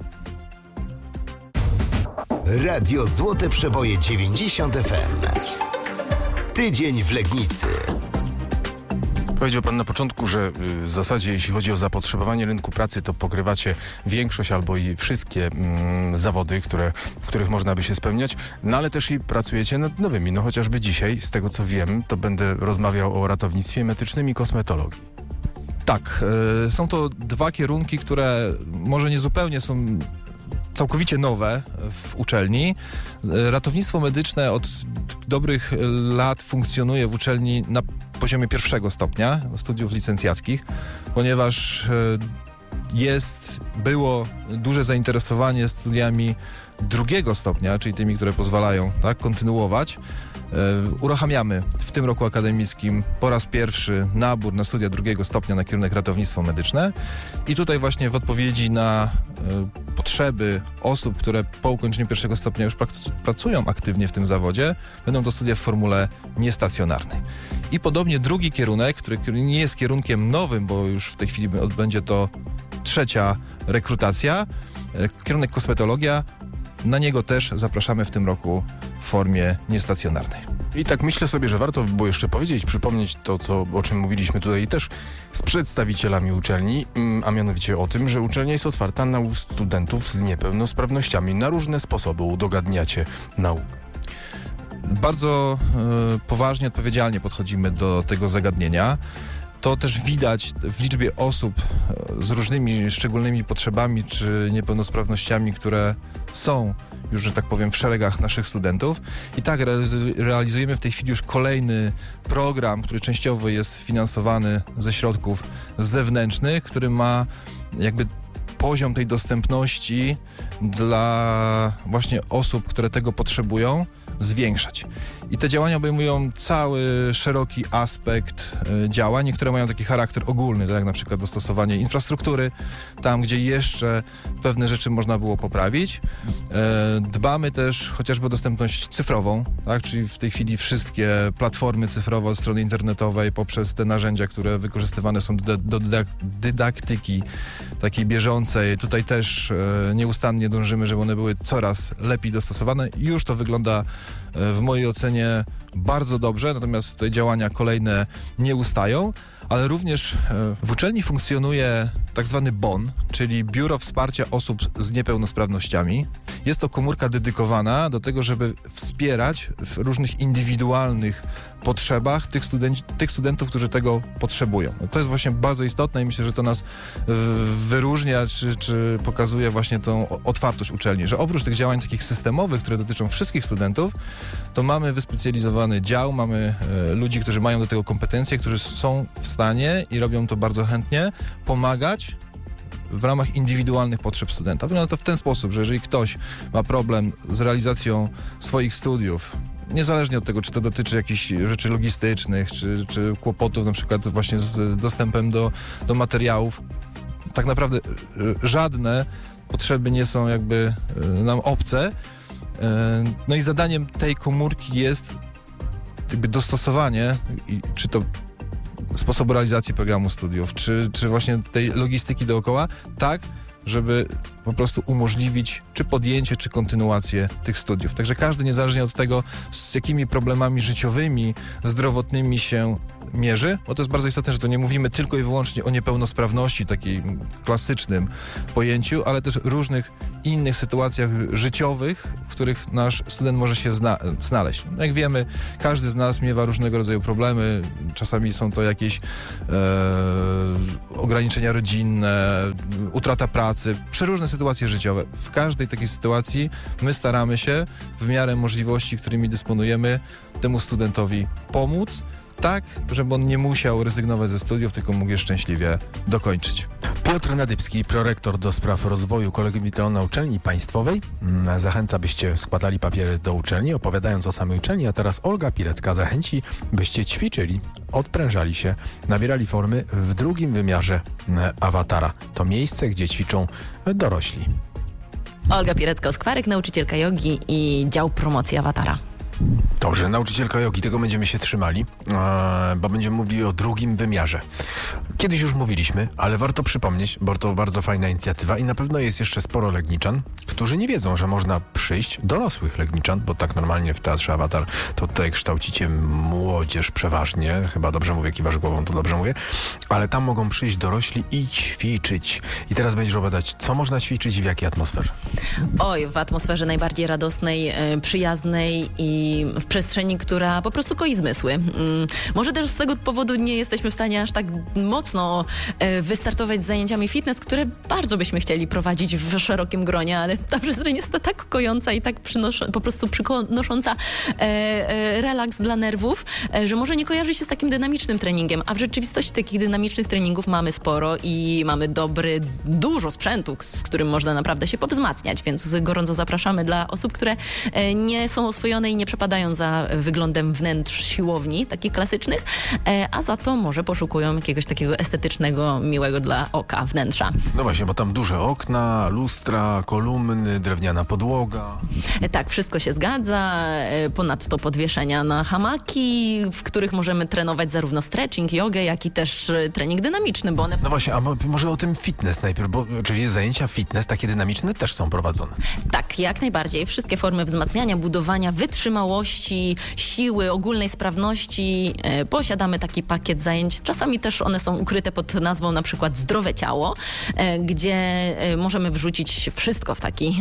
Radio Złote Przeboje dziewięćdziesiąt F M. Tydzień w Legnicy. Powiedział pan na początku, że w zasadzie jeśli chodzi o zapotrzebowanie rynku pracy, to pokrywacie większość albo i wszystkie mm, zawody, które, w których można by się spełniać, no ale też i pracujecie nad nowymi. No chociażby dzisiaj, z tego co wiem, to będę rozmawiał o ratownictwie medycznym i kosmetologii. Tak, y, są to dwa kierunki, które może nie zupełnie są całkowicie nowe w uczelni. Ratownictwo medyczne od dobrych lat funkcjonuje w uczelni na poziomie pierwszego stopnia studiów licencjackich, ponieważ jest, było duże zainteresowanie studiami drugiego stopnia, czyli tymi, które pozwalają tak, kontynuować. Uruchamiamy w tym roku akademickim po raz pierwszy nabór na studia drugiego stopnia na kierunek ratownictwo medyczne i tutaj właśnie w odpowiedzi na y, potrzeby osób, które po ukończeniu pierwszego stopnia już prak- pracują aktywnie w tym zawodzie, będą to studia w formule niestacjonarnej. I podobnie drugi kierunek, który nie jest kierunkiem nowym, bo już w tej chwili będzie to trzecia rekrutacja, y, kierunek kosmetologia, na niego też zapraszamy w tym roku w formie niestacjonarnej. I tak myślę sobie, że warto by było jeszcze powiedzieć, przypomnieć to, co, o czym mówiliśmy tutaj też z przedstawicielami uczelni, a mianowicie o tym, że uczelnia jest otwarta na studentów z niepełnosprawnościami. Na różne sposoby udogadniacie naukę. Bardzo y, poważnie, odpowiedzialnie podchodzimy do tego zagadnienia. To też widać w liczbie osób z różnymi szczególnymi potrzebami czy niepełnosprawnościami, które są już, że tak powiem, w szeregach naszych studentów. I tak realizujemy w tej chwili już kolejny program, który częściowo jest finansowany ze środków zewnętrznych, który ma jakby poziom tej dostępności dla właśnie osób, które tego potrzebują, zwiększać. I te działania obejmują cały szeroki aspekt y, działań. Niektóre mają taki charakter ogólny, tak jak na przykład dostosowanie infrastruktury, tam gdzie jeszcze pewne rzeczy można było poprawić. E, dbamy też chociażby o dostępność cyfrową, tak? Czyli w tej chwili wszystkie platformy cyfrowe od strony internetowej poprzez te narzędzia, które wykorzystywane są do, do dydak- dydaktyki takiej bieżącej. Tutaj też e, nieustannie dążymy, żeby one były coraz lepiej dostosowane. Już to wygląda w mojej ocenie bardzo dobrze, natomiast te działania kolejne nie ustają, ale również w uczelni funkcjonuje tak zwany B O N, czyli Biuro Wsparcia Osób z Niepełnosprawnościami. Jest to komórka dedykowana do tego, żeby wspierać w różnych indywidualnych potrzebach tych, studenci, tych studentów, którzy tego potrzebują. No to jest właśnie bardzo istotne i myślę, że to nas wyróżnia, czy, czy pokazuje właśnie tą otwartość uczelni, że oprócz tych działań takich systemowych, które dotyczą wszystkich studentów, to mamy wyspecjalizowany dział, mamy e, ludzi, którzy mają do tego kompetencje, którzy są w stanie i robią to bardzo chętnie, pomagać w ramach indywidualnych potrzeb studenta. Wygląda to w ten sposób, że jeżeli ktoś ma problem z realizacją swoich studiów, niezależnie od tego, czy to dotyczy jakichś rzeczy logistycznych, czy, czy kłopotów na przykład właśnie z dostępem do, do materiałów, tak naprawdę żadne potrzeby nie są jakby nam obce. No i zadaniem tej komórki jest jakby dostosowanie, czy to sposobu realizacji programu studiów, czy, czy właśnie tej logistyki dookoła, tak, żeby po prostu umożliwić czy podjęcie, czy kontynuację tych studiów. Także każdy, niezależnie od tego, z jakimi problemami życiowymi, zdrowotnymi się mierzy, bo to jest bardzo istotne, że to nie mówimy tylko i wyłącznie o niepełnosprawności, takiej klasycznym pojęciu, ale też różnych innych sytuacjach życiowych, w których nasz student może się zna- znaleźć. Jak wiemy, każdy z nas miewa różnego rodzaju problemy. Czasami są to jakieś e, ograniczenia rodzinne, utrata pracy, przeróżne sytuacje życiowe. W każdej takiej sytuacji my staramy się w miarę możliwości, którymi dysponujemy, temu studentowi pomóc, tak, żeby on nie musiał rezygnować ze studiów, tylko mógł je szczęśliwie dokończyć. Piotr Nadybski, prorektor do spraw rozwoju Kolegium Liceum na Uczelni Państwowej. Zachęca, byście składali papiery do uczelni, opowiadając o samej uczelni, a teraz Olga Pilecka zachęci, byście ćwiczyli, odprężali się, nabierali formy w drugim wymiarze awatara. To miejsce, gdzie ćwiczą dorośli. Olga Pilecka-Oskwarek, nauczycielka jogi i dział promocji awatara. Dobrze, nauczycielka jogi, tego będziemy się trzymali, e, bo będziemy mówili o drugim wymiarze. Kiedyś już mówiliśmy, ale warto przypomnieć, bo to bardzo fajna inicjatywa i na pewno jest jeszcze sporo legniczan, którzy nie wiedzą, że można przyjść, dorosłych legniczan, bo tak normalnie w Teatrze Awatar to tutaj kształcicie młodzież przeważnie, chyba dobrze mówię, kiwasz głową, to dobrze mówię, ale tam mogą przyjść dorośli i ćwiczyć. I teraz będziesz opowiadać, co można ćwiczyć i w jakiej atmosferze? Oj, w atmosferze najbardziej radosnej, przyjaznej i w przestrzeni, która po prostu koi zmysły. Może też z tego powodu nie jesteśmy w stanie aż tak mocno wystartować z zajęciami fitness, które bardzo byśmy chcieli prowadzić w szerokim gronie, ale ta przestrzeń jest to tak kojąca i tak przynosz- po prostu przynosząca relaks dla nerwów, że może nie kojarzy się z takim dynamicznym treningiem, a w rzeczywistości takich dynamicznych treningów mamy sporo i mamy dobry, dużo sprzętu, z którym można naprawdę się powzmacniać, więc gorąco zapraszamy dla osób, które nie są oswojone i nie przepadają za wyglądem wnętrz siłowni, takich klasycznych, a za to może poszukują jakiegoś takiego estetycznego, miłego dla oka wnętrza. No właśnie, bo tam duże okna, lustra, kolumny, drewniana podłoga. Tak, wszystko się zgadza. Ponadto podwieszenia na hamaki, w których możemy trenować zarówno stretching, jogę, jak i też trening dynamiczny, bo one... No właśnie, a może o tym fitness najpierw, bo czyli zajęcia fitness, takie dynamiczne, też są prowadzone. Tak, jak najbardziej. Wszystkie formy wzmacniania, budowania wytrzymałości, siły, ogólnej sprawności. E, posiadamy taki pakiet zajęć. Czasami też one są ukryte pod nazwą na przykład Zdrowe Ciało, e, gdzie e, możemy wrzucić wszystko w taki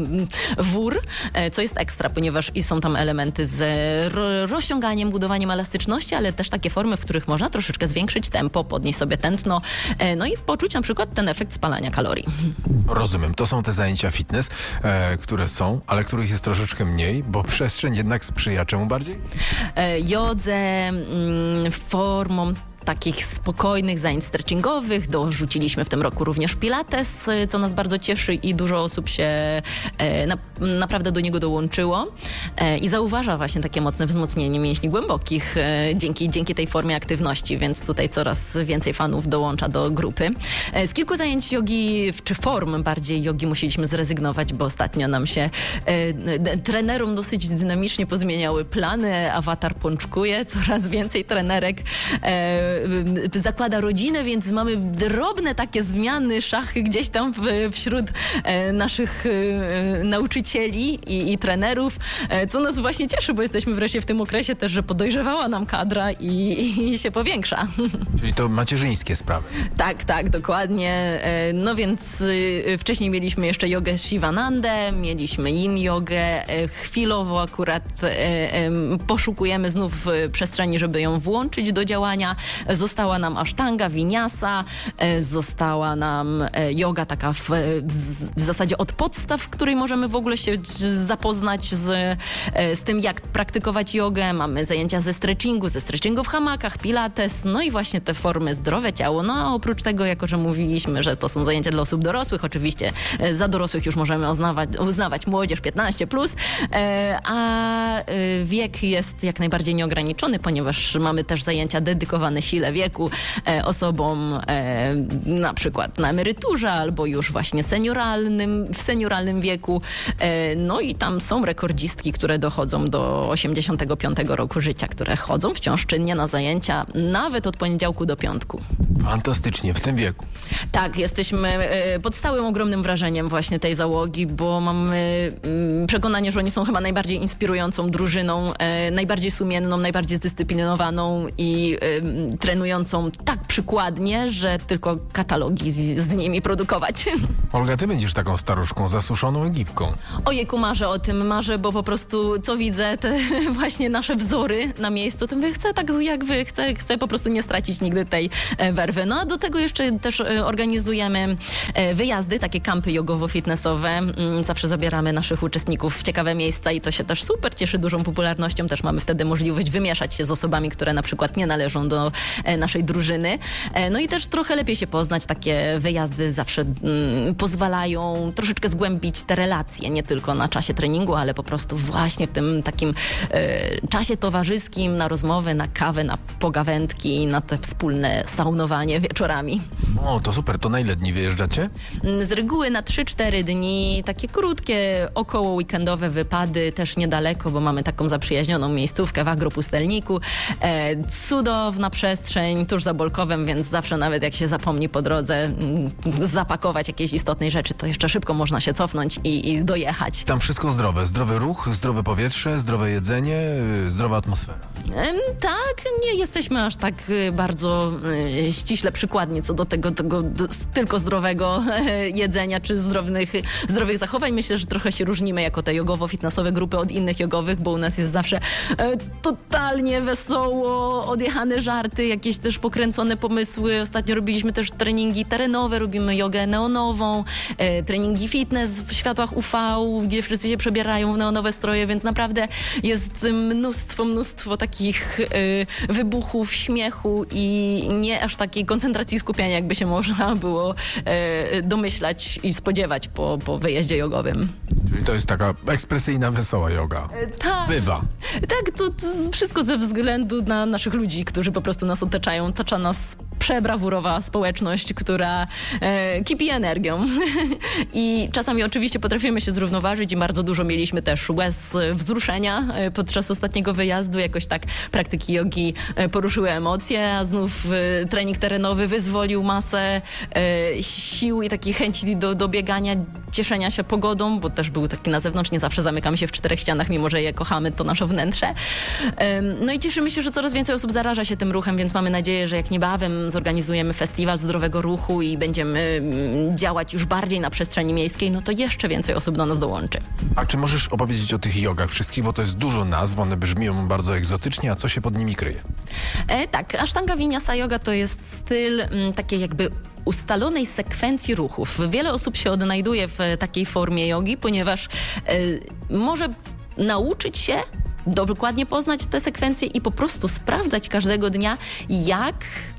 wór, e, co jest ekstra, ponieważ i są tam elementy z ro- rozciąganiem, budowaniem elastyczności, ale też takie formy, w których można troszeczkę zwiększyć tempo, podnieść sobie tętno, e, no i poczuć na przykład ten efekt spalania kalorii. Rozumiem, to są te zajęcia fitness, e, które są, ale których jest troszeczkę mniej, bo przestrzeń jednak sprzyja czemu bardziej? E, jodze, mm, formą takich spokojnych zajęć stretchingowych. Dorzuciliśmy w tym roku również pilates, co nas bardzo cieszy i dużo osób się e, na, naprawdę do niego dołączyło e, i zauważa właśnie takie mocne wzmocnienie mięśni głębokich e, dzięki, dzięki tej formie aktywności, więc tutaj coraz więcej fanów dołącza do grupy. E, z kilku zajęć jogi, czy form bardziej jogi musieliśmy zrezygnować, bo ostatnio nam się e, d- trenerom dosyć dynamicznie pozmieniały plany. Awatar pączkuje, coraz więcej trenerek e, zakłada rodzinę, więc mamy drobne takie zmiany, szachy gdzieś tam w, wśród e, naszych e, nauczycieli i, i trenerów, e, co nas właśnie cieszy, bo jesteśmy wreszcie w tym okresie też, że podojrzewała nam kadra i, i się powiększa. Czyli to macierzyńskie sprawy. Tak, tak, dokładnie. E, no więc e, wcześniej mieliśmy jeszcze jogę Shivanandę, mieliśmy yin jogę, e, chwilowo akurat e, e, poszukujemy znów przestrzeni, żeby ją włączyć do działania. Została nam asztanga, winiasa, e, została nam e, joga taka w, w, w zasadzie od podstaw, w której możemy w ogóle się zapoznać z, e, z tym, jak praktykować jogę. Mamy zajęcia ze stretchingu, ze stretchingu w hamakach, pilates, no i właśnie te formy Zdrowe Ciało. No a oprócz tego, jako że mówiliśmy, że to są zajęcia dla osób dorosłych, oczywiście e, za dorosłych już możemy uznawać, uznawać młodzież piętnaście plus, e, a e, wiek jest jak najbardziej nieograniczony, ponieważ mamy też zajęcia dedykowane sile wieku, e, osobom e, na przykład na emeryturze albo już właśnie senioralnym, w senioralnym wieku. E, no i tam są rekordzistki, które dochodzą do osiemdziesiątego piątego roku życia, które chodzą wciąż czynnie na zajęcia, nawet od poniedziałku do piątku. Fantastycznie, w tym wieku. Tak, jesteśmy e, pod stałym ogromnym wrażeniem właśnie tej załogi, bo mamy mm, przekonanie, że oni są chyba najbardziej inspirującą drużyną, e, najbardziej sumienną, najbardziej zdyscyplinowaną i e, trenującą tak przykładnie, że tylko katalogi z, z nimi produkować. Olga, ty będziesz taką staruszką, zasuszoną i gibką. Ojejku, marzę o tym, marzę, bo po prostu co widzę, te właśnie nasze wzory na miejscu, to mówię, chcę tak jak wy, chcę, chcę po prostu nie stracić nigdy tej e, werwy. No a do tego jeszcze też e, organizujemy e, wyjazdy, takie kampy jogowo-fitnessowe. Mm, zawsze zabieramy naszych uczestników w ciekawe miejsca i to się też super cieszy dużą popularnością. Też mamy wtedy możliwość wymieszać się z osobami, które na przykład nie należą do e, naszej drużyny. E, no i też trochę lepiej się poznać. Takie wyjazdy zawsze mm, pozwalają troszeczkę zgłębić te relacje, nie tylko na czasie treningu, ale po prostu właśnie w tym takim e, czasie towarzyskim, na rozmowę, na kawę, na pogawędki, na te wspólne saunowanie wieczorami. O, to super. To na ile dni wyjeżdżacie? Z reguły na trzy cztery dni, takie krótkie, około weekendowe wypady, też niedaleko, bo mamy taką zaprzyjaźnioną miejscówkę w Agropustelniku. E, cudowna przestrzeń tuż za Bolkowem, więc zawsze nawet jak się zapomni po drodze m, zapakować jakieś istotnej rzeczy, to jeszcze szybko można się cofnąć i, i dojechać. Tam wszystko zdrowe. Zdrowy ruch, zdrowe powietrze, zdrowe jedzenie, yy, zdrowa atmosfera. Em, tak, nie jesteśmy aż tak y, bardzo y, ściśle przykładni co do tego, tego d- tylko zdrowego e, jedzenia czy zdrowych, zdrowych zachowań. Myślę, że trochę się różnimy jako te jogowo-fitnessowe grupy od innych jogowych, bo u nas jest zawsze e, totalnie wesoło, odjechane żarty, jakieś też pokręcone pomysły. Ostatnio robiliśmy też treningi terenowe, robimy jogę neonową, e, treningi fitness w światłach U V, gdzie wszyscy się przebierają w neonowe stroje, więc naprawdę jest mnóstwo, mnóstwo takich e, wybuchów, śmiechu i nie aż takiej koncentracji skupiania, jakby się można było e, domyślać i spodziewać po, po wyjeździe jogowym. Czyli to jest taka ekspresyjna, wesoła joga. E, tak. Bywa. Tak, to, to wszystko ze względu na naszych ludzi, którzy po prostu nas otaczają. Otacza nas przebrawurowa społeczność, która e, kipi energią. I czasami oczywiście potrafimy się zrównoważyć i bardzo dużo mieliśmy też łez wzruszenia e, podczas ostatniego wyjazdu. Jakoś tak praktyki jogi e, poruszyły emocje, a znów e, trening terenowy wyzwolił masę e, sił i takiej chęci do, do biegania, cieszenia się pogodą, bo też był taki na zewnątrz, nie zawsze zamykamy się w czterech ścianach, mimo że je kochamy, to nasze wnętrze. E, no i cieszymy się, że coraz więcej osób zaraża się tym ruchem, więc mamy nadzieję, że jak niebawem zorganizujemy festiwal zdrowego ruchu i będziemy mm, działać już bardziej na przestrzeni miejskiej, no to jeszcze więcej osób do nas dołączy. A czy możesz opowiedzieć o tych jogach wszystkich, bo to jest dużo nazw, one brzmią bardzo egzotycznie, a co się pod nimi kryje? E, tak, Ashtanga Vinyasa Yoga to jest styl m, takiej jakby ustalonej sekwencji ruchów. Wiele osób się odnajduje w takiej formie jogi, ponieważ e, może nauczyć się dokładnie poznać te sekwencje i po prostu sprawdzać każdego dnia, jak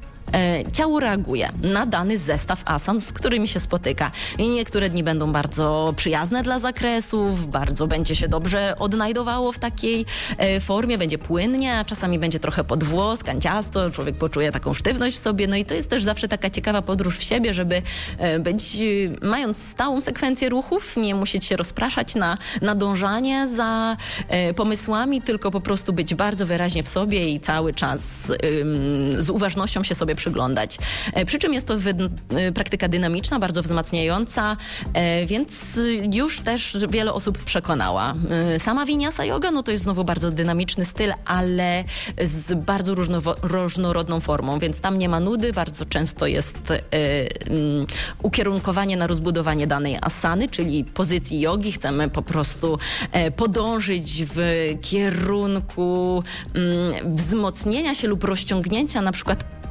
e, ciało reaguje na dany zestaw asan, z którymi się spotyka. I niektóre dni będą bardzo przyjazne dla zakresów, bardzo będzie się dobrze odnajdowało w takiej e, formie, będzie płynnie, a czasami będzie trochę podwłos, kanciasto, człowiek poczuje taką sztywność w sobie, no i to jest też zawsze taka ciekawa podróż w siebie, żeby e, być, e, mając stałą sekwencję ruchów, nie musieć się rozpraszać na nadążanie za e, pomysłami, tylko po prostu być bardzo wyraźnie w sobie i cały czas e, z uważnością się sobie przyglądać. E, przy czym jest to wy, e, praktyka dynamiczna, bardzo wzmacniająca, e, więc już też wiele osób przekonała. E, sama Vinyasa Yoga, no to jest znowu bardzo dynamiczny styl, ale z bardzo różnowo, różnorodną formą, więc tam nie ma nudy, bardzo często jest e, um, ukierunkowanie na rozbudowanie danej asany, czyli pozycji jogi. Chcemy po prostu e, podążyć w kierunku um, wzmocnienia się lub rozciągnięcia na przykład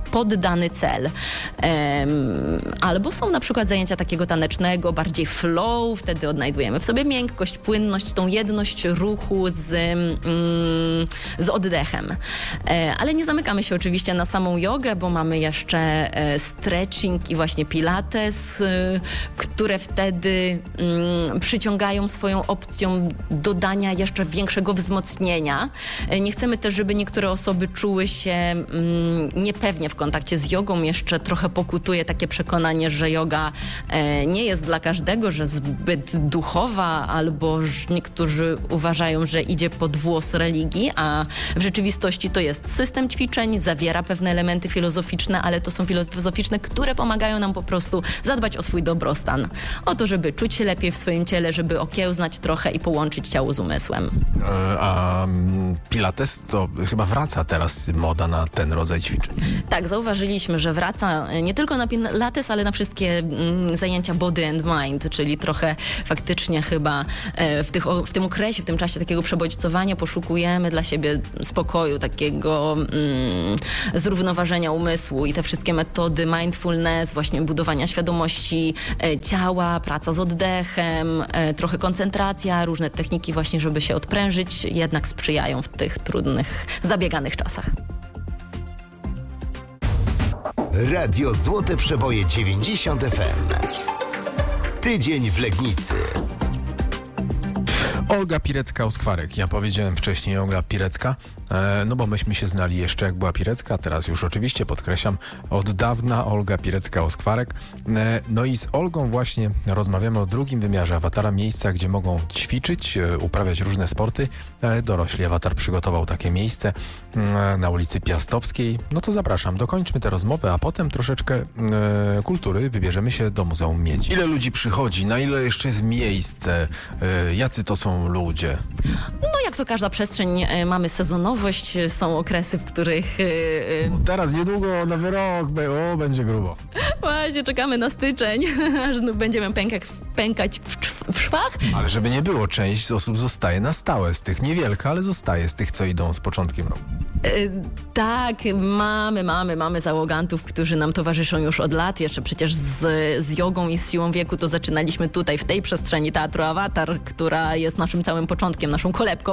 pod dany cel. Albo są na przykład zajęcia takiego tanecznego, bardziej flow, wtedy odnajdujemy w sobie miękkość, płynność, tą jedność ruchu z, z oddechem. Ale nie zamykamy się oczywiście na samą jogę, bo mamy jeszcze stretching i właśnie pilates, które wtedy przyciągają swoją opcją dodania jeszcze większego wzmocnienia. Nie chcemy też, żeby niektóre osoby czuły się niepewnie w kontakcie z jogą. Jeszcze trochę pokutuje takie przekonanie, że joga nie jest dla każdego, że zbyt duchowa, albo że niektórzy uważają, że idzie pod włos religii, a w rzeczywistości to jest system ćwiczeń, zawiera pewne elementy filozoficzne, ale to są filozoficzne, które pomagają nam po prostu zadbać o swój dobrostan. O to, żeby czuć się lepiej w swoim ciele, żeby okiełznać trochę i połączyć ciało z umysłem. A pilates to chyba wraca teraz moda na ten rodzaj ćwiczeń. Tak, zauważyliśmy, że wraca nie tylko na pilates, ale na wszystkie mm, zajęcia body and mind, czyli trochę faktycznie chyba e, w, tych, o, w tym okresie, w tym czasie takiego przebodźcowania poszukujemy dla siebie spokoju, takiego mm, zrównoważenia umysłu i te wszystkie metody mindfulness, właśnie budowania świadomości e, ciała, praca z oddechem, e, trochę koncentracja, różne techniki właśnie, żeby się odprężyć, jednak sprzyjają w tych trudnych, zabieganych czasach. Radio Złote Przeboje dziewięćdziesiąt F M. Tydzień w Legnicy. Olga Pirecka-Oskwarek. Ja powiedziałem wcześniej Olga Pirecka, e, no bo myśmy się znali jeszcze jak była Pirecka, teraz już oczywiście podkreślam, od dawna Olga Pirecka-Oskwarek. E, no i z Olgą właśnie rozmawiamy o drugim wymiarze awatara, miejsca, gdzie mogą ćwiczyć, e, uprawiać różne sporty. E, dorośli awatar przygotował takie miejsce e, na ulicy Piastowskiej. No to zapraszam, dokończmy tę rozmowę, a potem troszeczkę e, kultury, wybierzemy się do Muzeum Miedzi. Ile ludzi przychodzi, na ile jeszcze jest miejsce, e, jacy to są ludzie? No jak to każda przestrzeń, e, mamy sezonowość, są okresy, w których... E, no teraz niedługo nowy rok, o, będzie grubo. Właśnie, czekamy na styczeń, aż będziemy pękać, pękać w, w szwach. Ale żeby nie było, część osób zostaje na stałe, z tych niewielka, ale zostaje z tych, co idą z początkiem roku. E, tak, mamy, mamy, mamy załogantów, którzy nam towarzyszą już od lat. Jeszcze przecież z, z jogą i z siłą wieku to zaczynaliśmy tutaj, w tej przestrzeni Teatru Awatar, która jest naszym całym początkiem, naszą kolebką.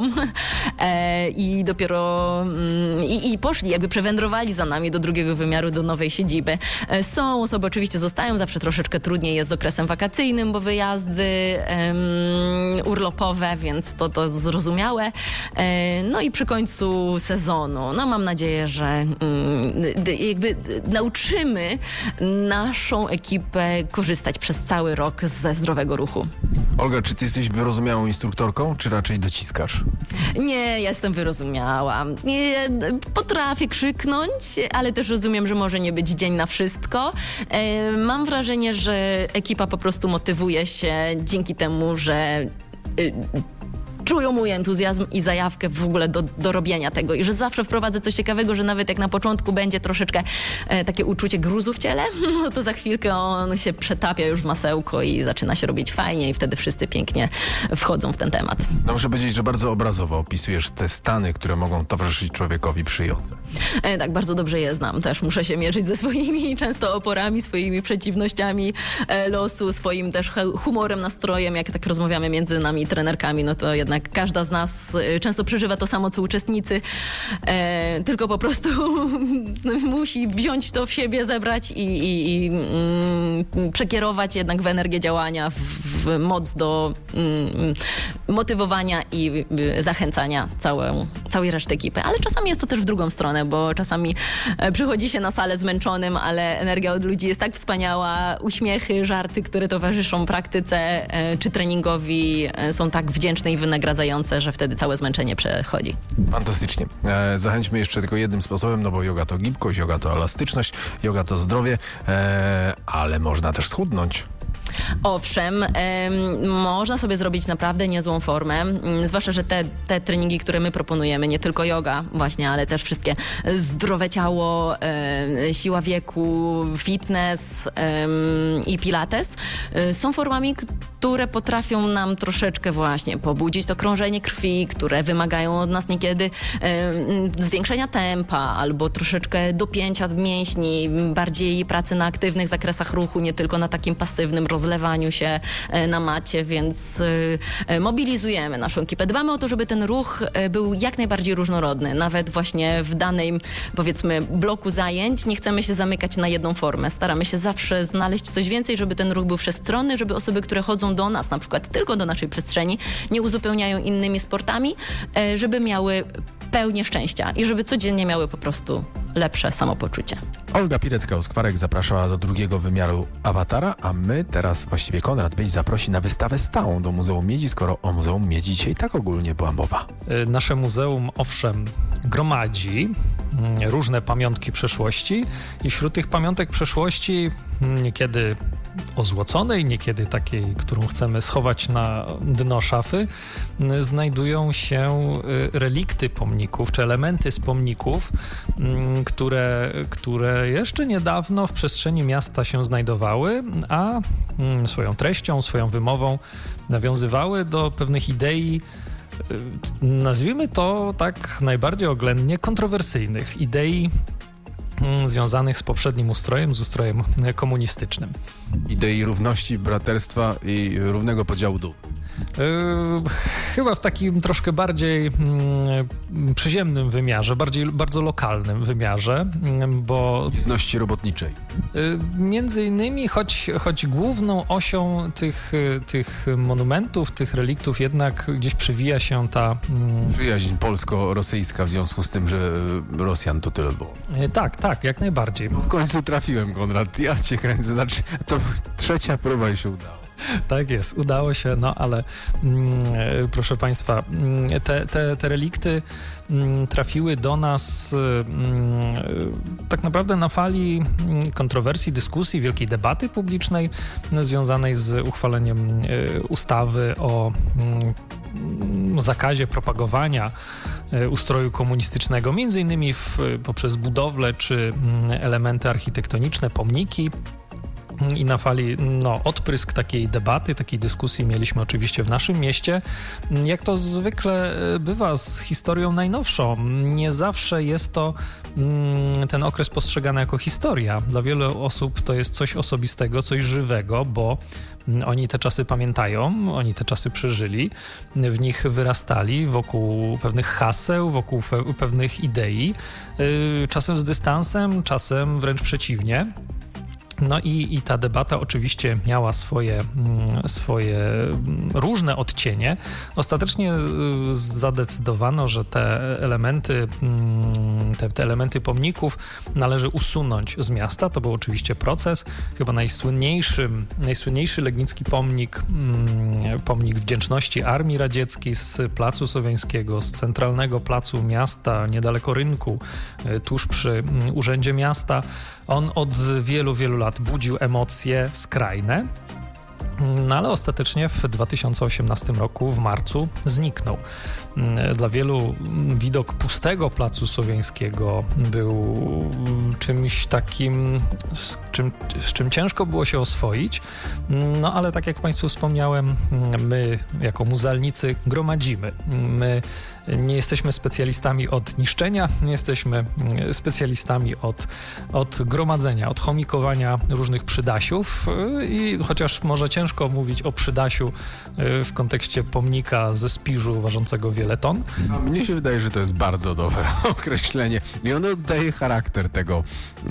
E, I dopiero mm, i, i poszli, jakby przewędrowali za nami do drugiego wymiaru, do nowej siedziby. E, są osoby, oczywiście zostają, zawsze troszeczkę trudniej jest z okresem wakacyjnym, bo wyjazdy em, urlopowe, więc to, to zrozumiałe. E, no i przy końcu sezonu, no mam nadzieję, że mm, jakby nauczymy naszą ekipę korzystać przez cały rok ze zdrowego ruchu. Olga, czy ty jesteś wyrozumiałą instruktorką, czy raczej dociskasz? Nie, jestem wyrozumiała. Nie, potrafię krzyknąć, ale też rozumiem, że może nie być dzień na wszystko. E, mam wrażenie, że ekipa po prostu motywuje się dzięki temu, że y, czują mój entuzjazm i zajawkę w ogóle do, do robienia tego i że zawsze wprowadzę coś ciekawego, że nawet jak na początku będzie troszeczkę e, takie uczucie gruzu w ciele, no to za chwilkę on się przetapia już w masełko i zaczyna się robić fajnie i wtedy wszyscy pięknie wchodzą w ten temat. No muszę powiedzieć, że bardzo obrazowo opisujesz te stany, które mogą towarzyszyć człowiekowi przy jodze. E, tak, bardzo dobrze je znam. Też muszę się mierzyć ze swoimi często oporami, swoimi przeciwnościami e, losu, swoim też humorem, nastrojem. Jak tak rozmawiamy między nami trenerkami, no to jednak każda z nas często przeżywa to samo, co uczestnicy, e, tylko po prostu musi wziąć to w siebie, zebrać i, i, i mm, przekierować jednak w energię działania, w, w moc do mm, motywowania i y, zachęcania całą, całej reszty ekipy. Ale czasami jest to też w drugą stronę, bo czasami e, przychodzi się na salę zmęczonym, ale energia od ludzi jest tak wspaniała, uśmiechy, żarty, które towarzyszą praktyce e, czy treningowi e, są tak wdzięczne i wynagradzające, że wtedy całe zmęczenie przechodzi. Fantastycznie. E, zachęćmy jeszcze tylko jednym sposobem, no bo joga to gibkość, joga to elastyczność, joga to zdrowie, e, ale można też schudnąć. Owszem, em, można sobie zrobić naprawdę niezłą formę, m, zwłaszcza, że te, te treningi, które my proponujemy, nie tylko yoga właśnie, ale też wszystkie zdrowe ciało, e, siła wieku, fitness e, i pilates, e, są formami, które potrafią nam troszeczkę właśnie pobudzić to krążenie krwi, które wymagają od nas niekiedy e, zwiększenia tempa albo troszeczkę dopięcia mięśni, bardziej pracy na aktywnych zakresach ruchu, nie tylko na takim pasywnym rozlewaniu się e, na macie, więc e, mobilizujemy naszą ekipę. Dbamy o to, żeby ten ruch e, był jak najbardziej różnorodny. Nawet właśnie w danym, powiedzmy, bloku zajęć nie chcemy się zamykać na jedną formę. Staramy się zawsze znaleźć coś więcej, żeby ten ruch był wszechstronny, żeby osoby, które chodzą do nas, na przykład tylko do naszej przestrzeni, nie uzupełniają innymi sportami, żeby miały pełnię szczęścia i żeby codziennie miały po prostu lepsze samopoczucie. Olga Pirecka-Oskwarek zapraszała do drugiego wymiaru awatara, a my teraz, właściwie Konrad Byś zaprosi na wystawę stałą do Muzeum Miedzi, skoro o Muzeum Miedzi dzisiaj tak ogólnie była mowa. Nasze muzeum, owszem, gromadzi różne pamiątki przeszłości i wśród tych pamiątek przeszłości niekiedy ozłoconej, niekiedy takiej, którą chcemy schować na dno szafy, znajdują się relikty pomników, czy elementy z pomników, które, które jeszcze niedawno w przestrzeni miasta się znajdowały, a swoją treścią, swoją wymową nawiązywały do pewnych idei, nazwijmy to tak najbardziej oględnie, kontrowersyjnych idei związanych z poprzednim ustrojem, z ustrojem komunistycznym. Idei równości, braterstwa i równego podziału dóbr. Yy, chyba w takim troszkę bardziej yy, przyziemnym wymiarze, bardziej bardzo lokalnym wymiarze, yy, bo... Jedności robotniczej. Yy, między innymi, choć, choć główną osią tych, yy, tych monumentów, tych reliktów jednak gdzieś przewija się ta... Yy... Przyjaźń polsko-rosyjska w związku z tym, że Rosjan to tyle było. Yy, tak, tak, jak najbardziej. No w końcu trafiłem, Konrad, ja cię kręcę, znaczy to trzecia próba i się udała. Tak jest, udało się, no ale mm, proszę Państwa, te, te, te relikty mm, trafiły do nas mm, tak naprawdę na fali kontrowersji, dyskusji, wielkiej debaty publicznej związanej z uchwaleniem y, ustawy o y, zakazie propagowania y, ustroju komunistycznego, między innymi w, poprzez budowlę czy y, elementy architektoniczne, pomniki. I na fali, no, odprysk takiej debaty, takiej dyskusji mieliśmy oczywiście w naszym mieście. Jak to zwykle bywa z historią najnowszą, nie zawsze jest to mm, ten okres postrzegany jako historia. Dla wielu osób to jest coś osobistego, coś żywego, bo oni te czasy pamiętają, oni te czasy przeżyli, w nich wyrastali wokół pewnych haseł, wokół fe- pewnych idei, yy, czasem z dystansem, czasem wręcz przeciwnie. No i, i ta debata oczywiście miała swoje, swoje różne odcienie. Ostatecznie zadecydowano, że te elementy, te, te elementy pomników należy usunąć z miasta. To był oczywiście proces. Chyba najsłynniejszy, najsłynniejszy legnicki pomnik, pomnik wdzięczności Armii Radzieckiej z Placu Słowiańskiego, z centralnego placu miasta, niedaleko rynku, tuż przy Urzędzie Miasta. On od wielu, wielu lat budził emocje skrajne, no ale ostatecznie w dwa tysiące osiemnastym roku, w marcu, zniknął. Dla wielu widok pustego Placu Słowiańskiego był czymś takim, z czym, z czym ciężko było się oswoić, no ale tak jak Państwu wspomniałem, my jako muzealnicy gromadzimy. My nie jesteśmy specjalistami od niszczenia, nie jesteśmy specjalistami od, od gromadzenia, od chomikowania różnych przydasiów i chociaż może ciężko mówić o przydasiu w kontekście pomnika ze Spiżu ważącego wiele ton. A mnie się wydaje, że to jest bardzo dobre określenie i ono daje charakter tego e,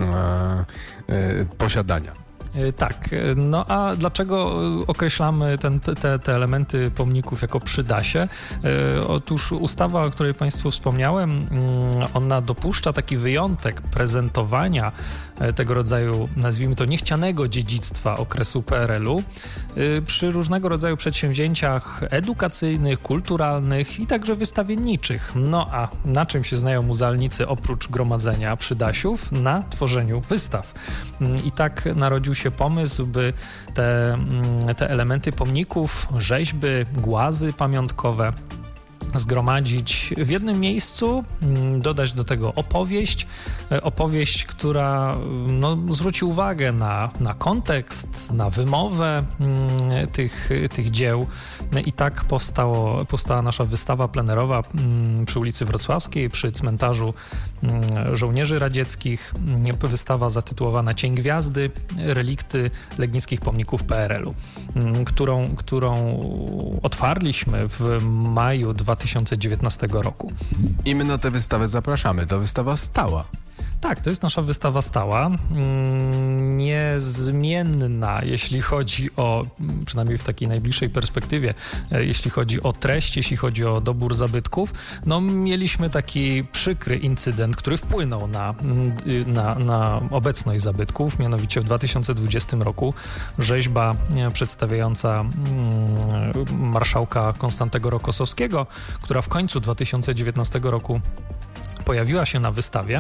e, posiadania. Tak, no a dlaczego określamy ten, te, te elementy pomników jako przydasie? Otóż ustawa, o której Państwu wspomniałem, ona dopuszcza taki wyjątek prezentowania tego rodzaju, nazwijmy to, niechcianego dziedzictwa okresu P R L u przy różnego rodzaju przedsięwzięciach edukacyjnych, kulturalnych i także wystawienniczych. No a na czym się znają muzealnicy oprócz gromadzenia przydasiów? Na tworzeniu wystaw. I tak narodził się pomysł, by te, te elementy pomników, rzeźby, głazy pamiątkowe zgromadzić w jednym miejscu, dodać do tego opowieść, opowieść, która no, zwróci uwagę na, na kontekst, na wymowę tych, tych dzieł. I tak powstało, powstała nasza wystawa plenerowa przy ulicy Wrocławskiej, przy cmentarzu żołnierzy radzieckich. Wystawa zatytułowana Cień Gwiazdy, relikty legnickich pomników P R L u, którą, którą otwarliśmy w maju dwa tysiące dziewiętnastego roku. I my na tę wystawę zapraszamy. To wystawa stała. Tak, to jest nasza wystawa stała, niezmienna, jeśli chodzi o, przynajmniej w takiej najbliższej perspektywie, jeśli chodzi o treść, jeśli chodzi o dobór zabytków. No, mieliśmy taki przykry incydent, który wpłynął na, na, na obecność zabytków, mianowicie w dwa tysiące dwudziestym roku rzeźba przedstawiająca marszałka Konstantego Rokossowskiego, która w końcu dwa tysiące dziewiętnastego roku pojawiła się na wystawie,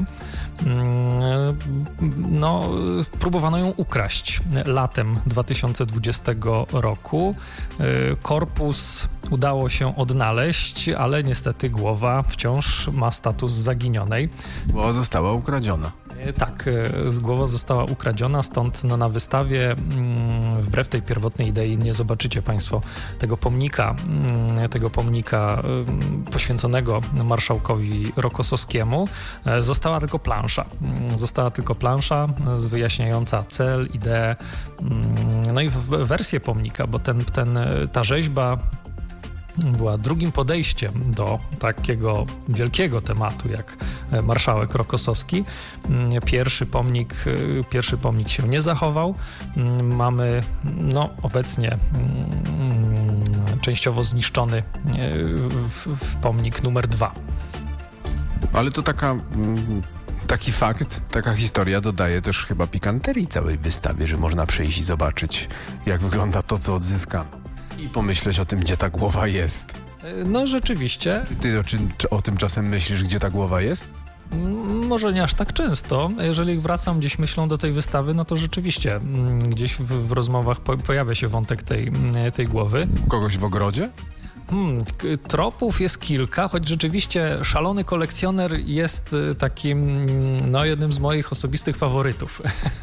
no, próbowano ją ukraść latem dwa tysiące dwudziestego roku. Korpus udało się odnaleźć, ale niestety głowa wciąż ma status zaginionej. Głowa została ukradziona. Tak, głowa została ukradziona, stąd no, na wystawie wbrew tej pierwotnej idei nie zobaczycie Państwo tego pomnika, tego pomnika poświęconego marszałkowi Rokossowskiemu. Została tylko plansza. Została tylko plansza wyjaśniająca cel, ideę, no i wersję pomnika, bo ten, ten, ta rzeźba była drugim podejściem do takiego wielkiego tematu jak marszałek Rokossowski. Pierwszy pomnik, pierwszy pomnik się nie zachował. Mamy no, obecnie częściowo zniszczony w, w pomnik numer dwa. Ale to taka... Taki fakt, taka historia dodaje też chyba pikanterii całej wystawie, że można przyjść i zobaczyć, jak wygląda to, co odzyskano. I pomyśleć o tym, gdzie ta głowa jest. No rzeczywiście. Czy ty o, czy, czy o tym czasem myślisz, gdzie ta głowa jest? Może nie aż tak często. Jeżeli wracam gdzieś myślą do tej wystawy, no to rzeczywiście gdzieś w, w rozmowach po, pojawia się wątek tej, tej głowy. Kogoś w ogrodzie? Hmm, tropów jest kilka, choć rzeczywiście szalony kolekcjoner jest takim, no, jednym z moich osobistych faworytów,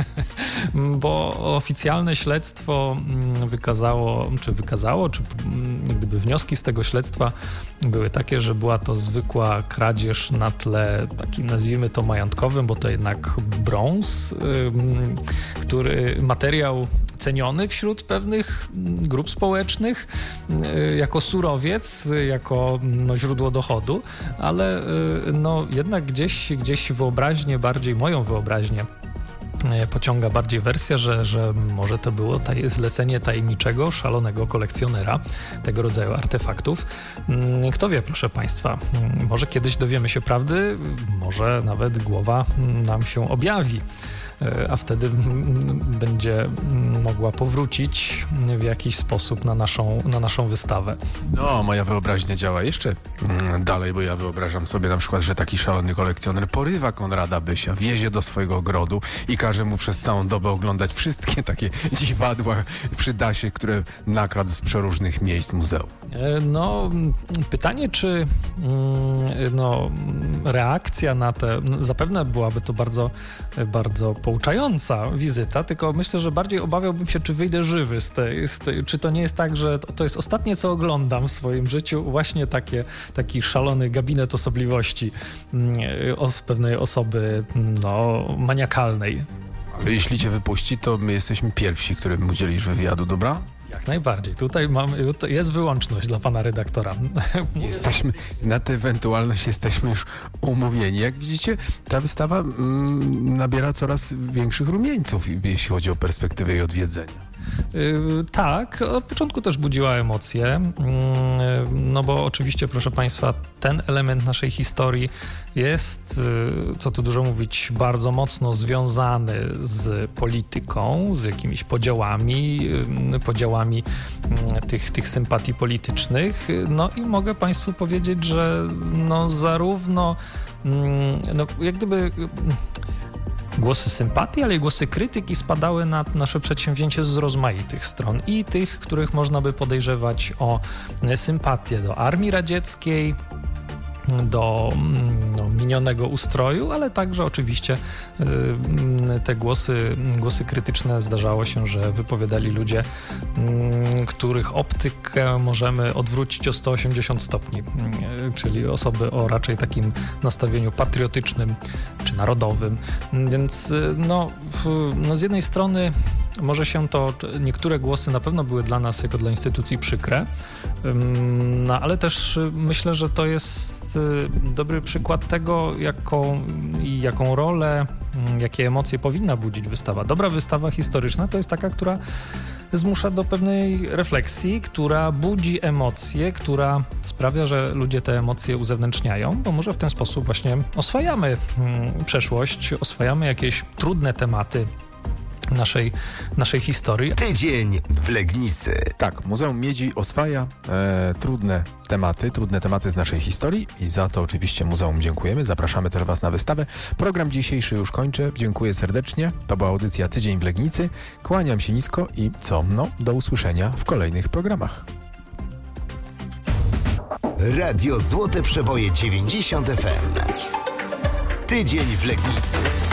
bo oficjalne śledztwo wykazało, czy wykazało, czy gdyby wnioski z tego śledztwa były takie, że była to zwykła kradzież na tle takim, nazwijmy to, majątkowym, bo to jednak brąz, który materiał ceniony wśród pewnych grup społecznych jako surowiec, jako no, źródło dochodu, ale no, jednak gdzieś, gdzieś wyobraźnię, bardziej moją wyobraźnię pociąga bardziej wersja, że, że może to było taj, zlecenie tajemniczego, szalonego kolekcjonera tego rodzaju artefaktów. Kto wie, proszę Państwa, może kiedyś dowiemy się prawdy, może nawet głowa nam się objawi, a wtedy będzie mogła powrócić w jakiś sposób na naszą, na naszą wystawę. No, moja wyobraźnia działa jeszcze dalej, bo ja wyobrażam sobie na przykład, że taki szalony kolekcjoner porywa Konrada Bysia, wiezie do swojego ogrodu i każe mu przez całą dobę oglądać wszystkie takie dziwadła przy dasie, które nakradł z przeróżnych miejsc muzeum. No, pytanie, czy no, reakcja na te, no, zapewne byłaby to bardzo, bardzo pouczająca wizyta, tylko myślę, że bardziej obawiałbym się, czy wyjdę żywy z tej, z tej, czy to nie jest tak, że to, to jest ostatnie, co oglądam w swoim życiu, właśnie takie, taki szalony gabinet osobliwości os, pewnej osoby, no, maniakalnej. Ale jeśli cię wypuści, to my jesteśmy pierwsi, którym udzielisz wywiadu, dobra? Jak najbardziej. Tutaj mamy, jest wyłączność dla pana redaktora. Jesteśmy, na tę ewentualność jesteśmy już umówieni. Jak widzicie, ta wystawa mm, nabiera coraz większych rumieńców, jeśli chodzi o perspektywę jej odwiedzenia. Yy, tak, od początku też budziła emocje, yy, no bo oczywiście, proszę Państwa, ten element naszej historii jest, yy, co tu dużo mówić, bardzo mocno związany z polityką, z jakimiś podziałami, yy, podziałami yy, tych, tych sympatii politycznych. No i mogę Państwu powiedzieć, że no zarówno, yy, no jak gdyby... Yy, głosy sympatii, ale i głosy krytyki spadały na nasze przedsięwzięcie z rozmaitych stron i tych, których można by podejrzewać o sympatię do armii radzieckiej, do no, minionego ustroju, ale także oczywiście y, te głosy, głosy krytyczne zdarzało się, że wypowiadali ludzie, y, których optykę możemy odwrócić o sto osiemdziesiąt stopni, y, czyli osoby o raczej takim nastawieniu patriotycznym czy narodowym. Więc y, no, y, no z jednej strony może się to, niektóre głosy na pewno były dla nas jako dla instytucji przykre, no ale też myślę, że to jest dobry przykład tego, jaką, jaką rolę, jakie emocje powinna budzić wystawa. Dobra wystawa historyczna to jest taka, która zmusza do pewnej refleksji, która budzi emocje, która sprawia, że ludzie te emocje uzewnętrzniają, bo może w ten sposób właśnie oswajamy przeszłość, oswajamy jakieś trudne tematy naszej, naszej historii. Tydzień w Legnicy. Tak, Muzeum Miedzi oswaja e, trudne tematy, trudne tematy z naszej historii i za to oczywiście muzeum dziękujemy. Zapraszamy też Was na wystawę. Program dzisiejszy już kończę. Dziękuję serdecznie. To była audycja Tydzień w Legnicy. Kłaniam się nisko i co? No, do usłyszenia w kolejnych programach. Radio Złote Przeboje dziewięćdziesiąt F M. Tydzień w Legnicy.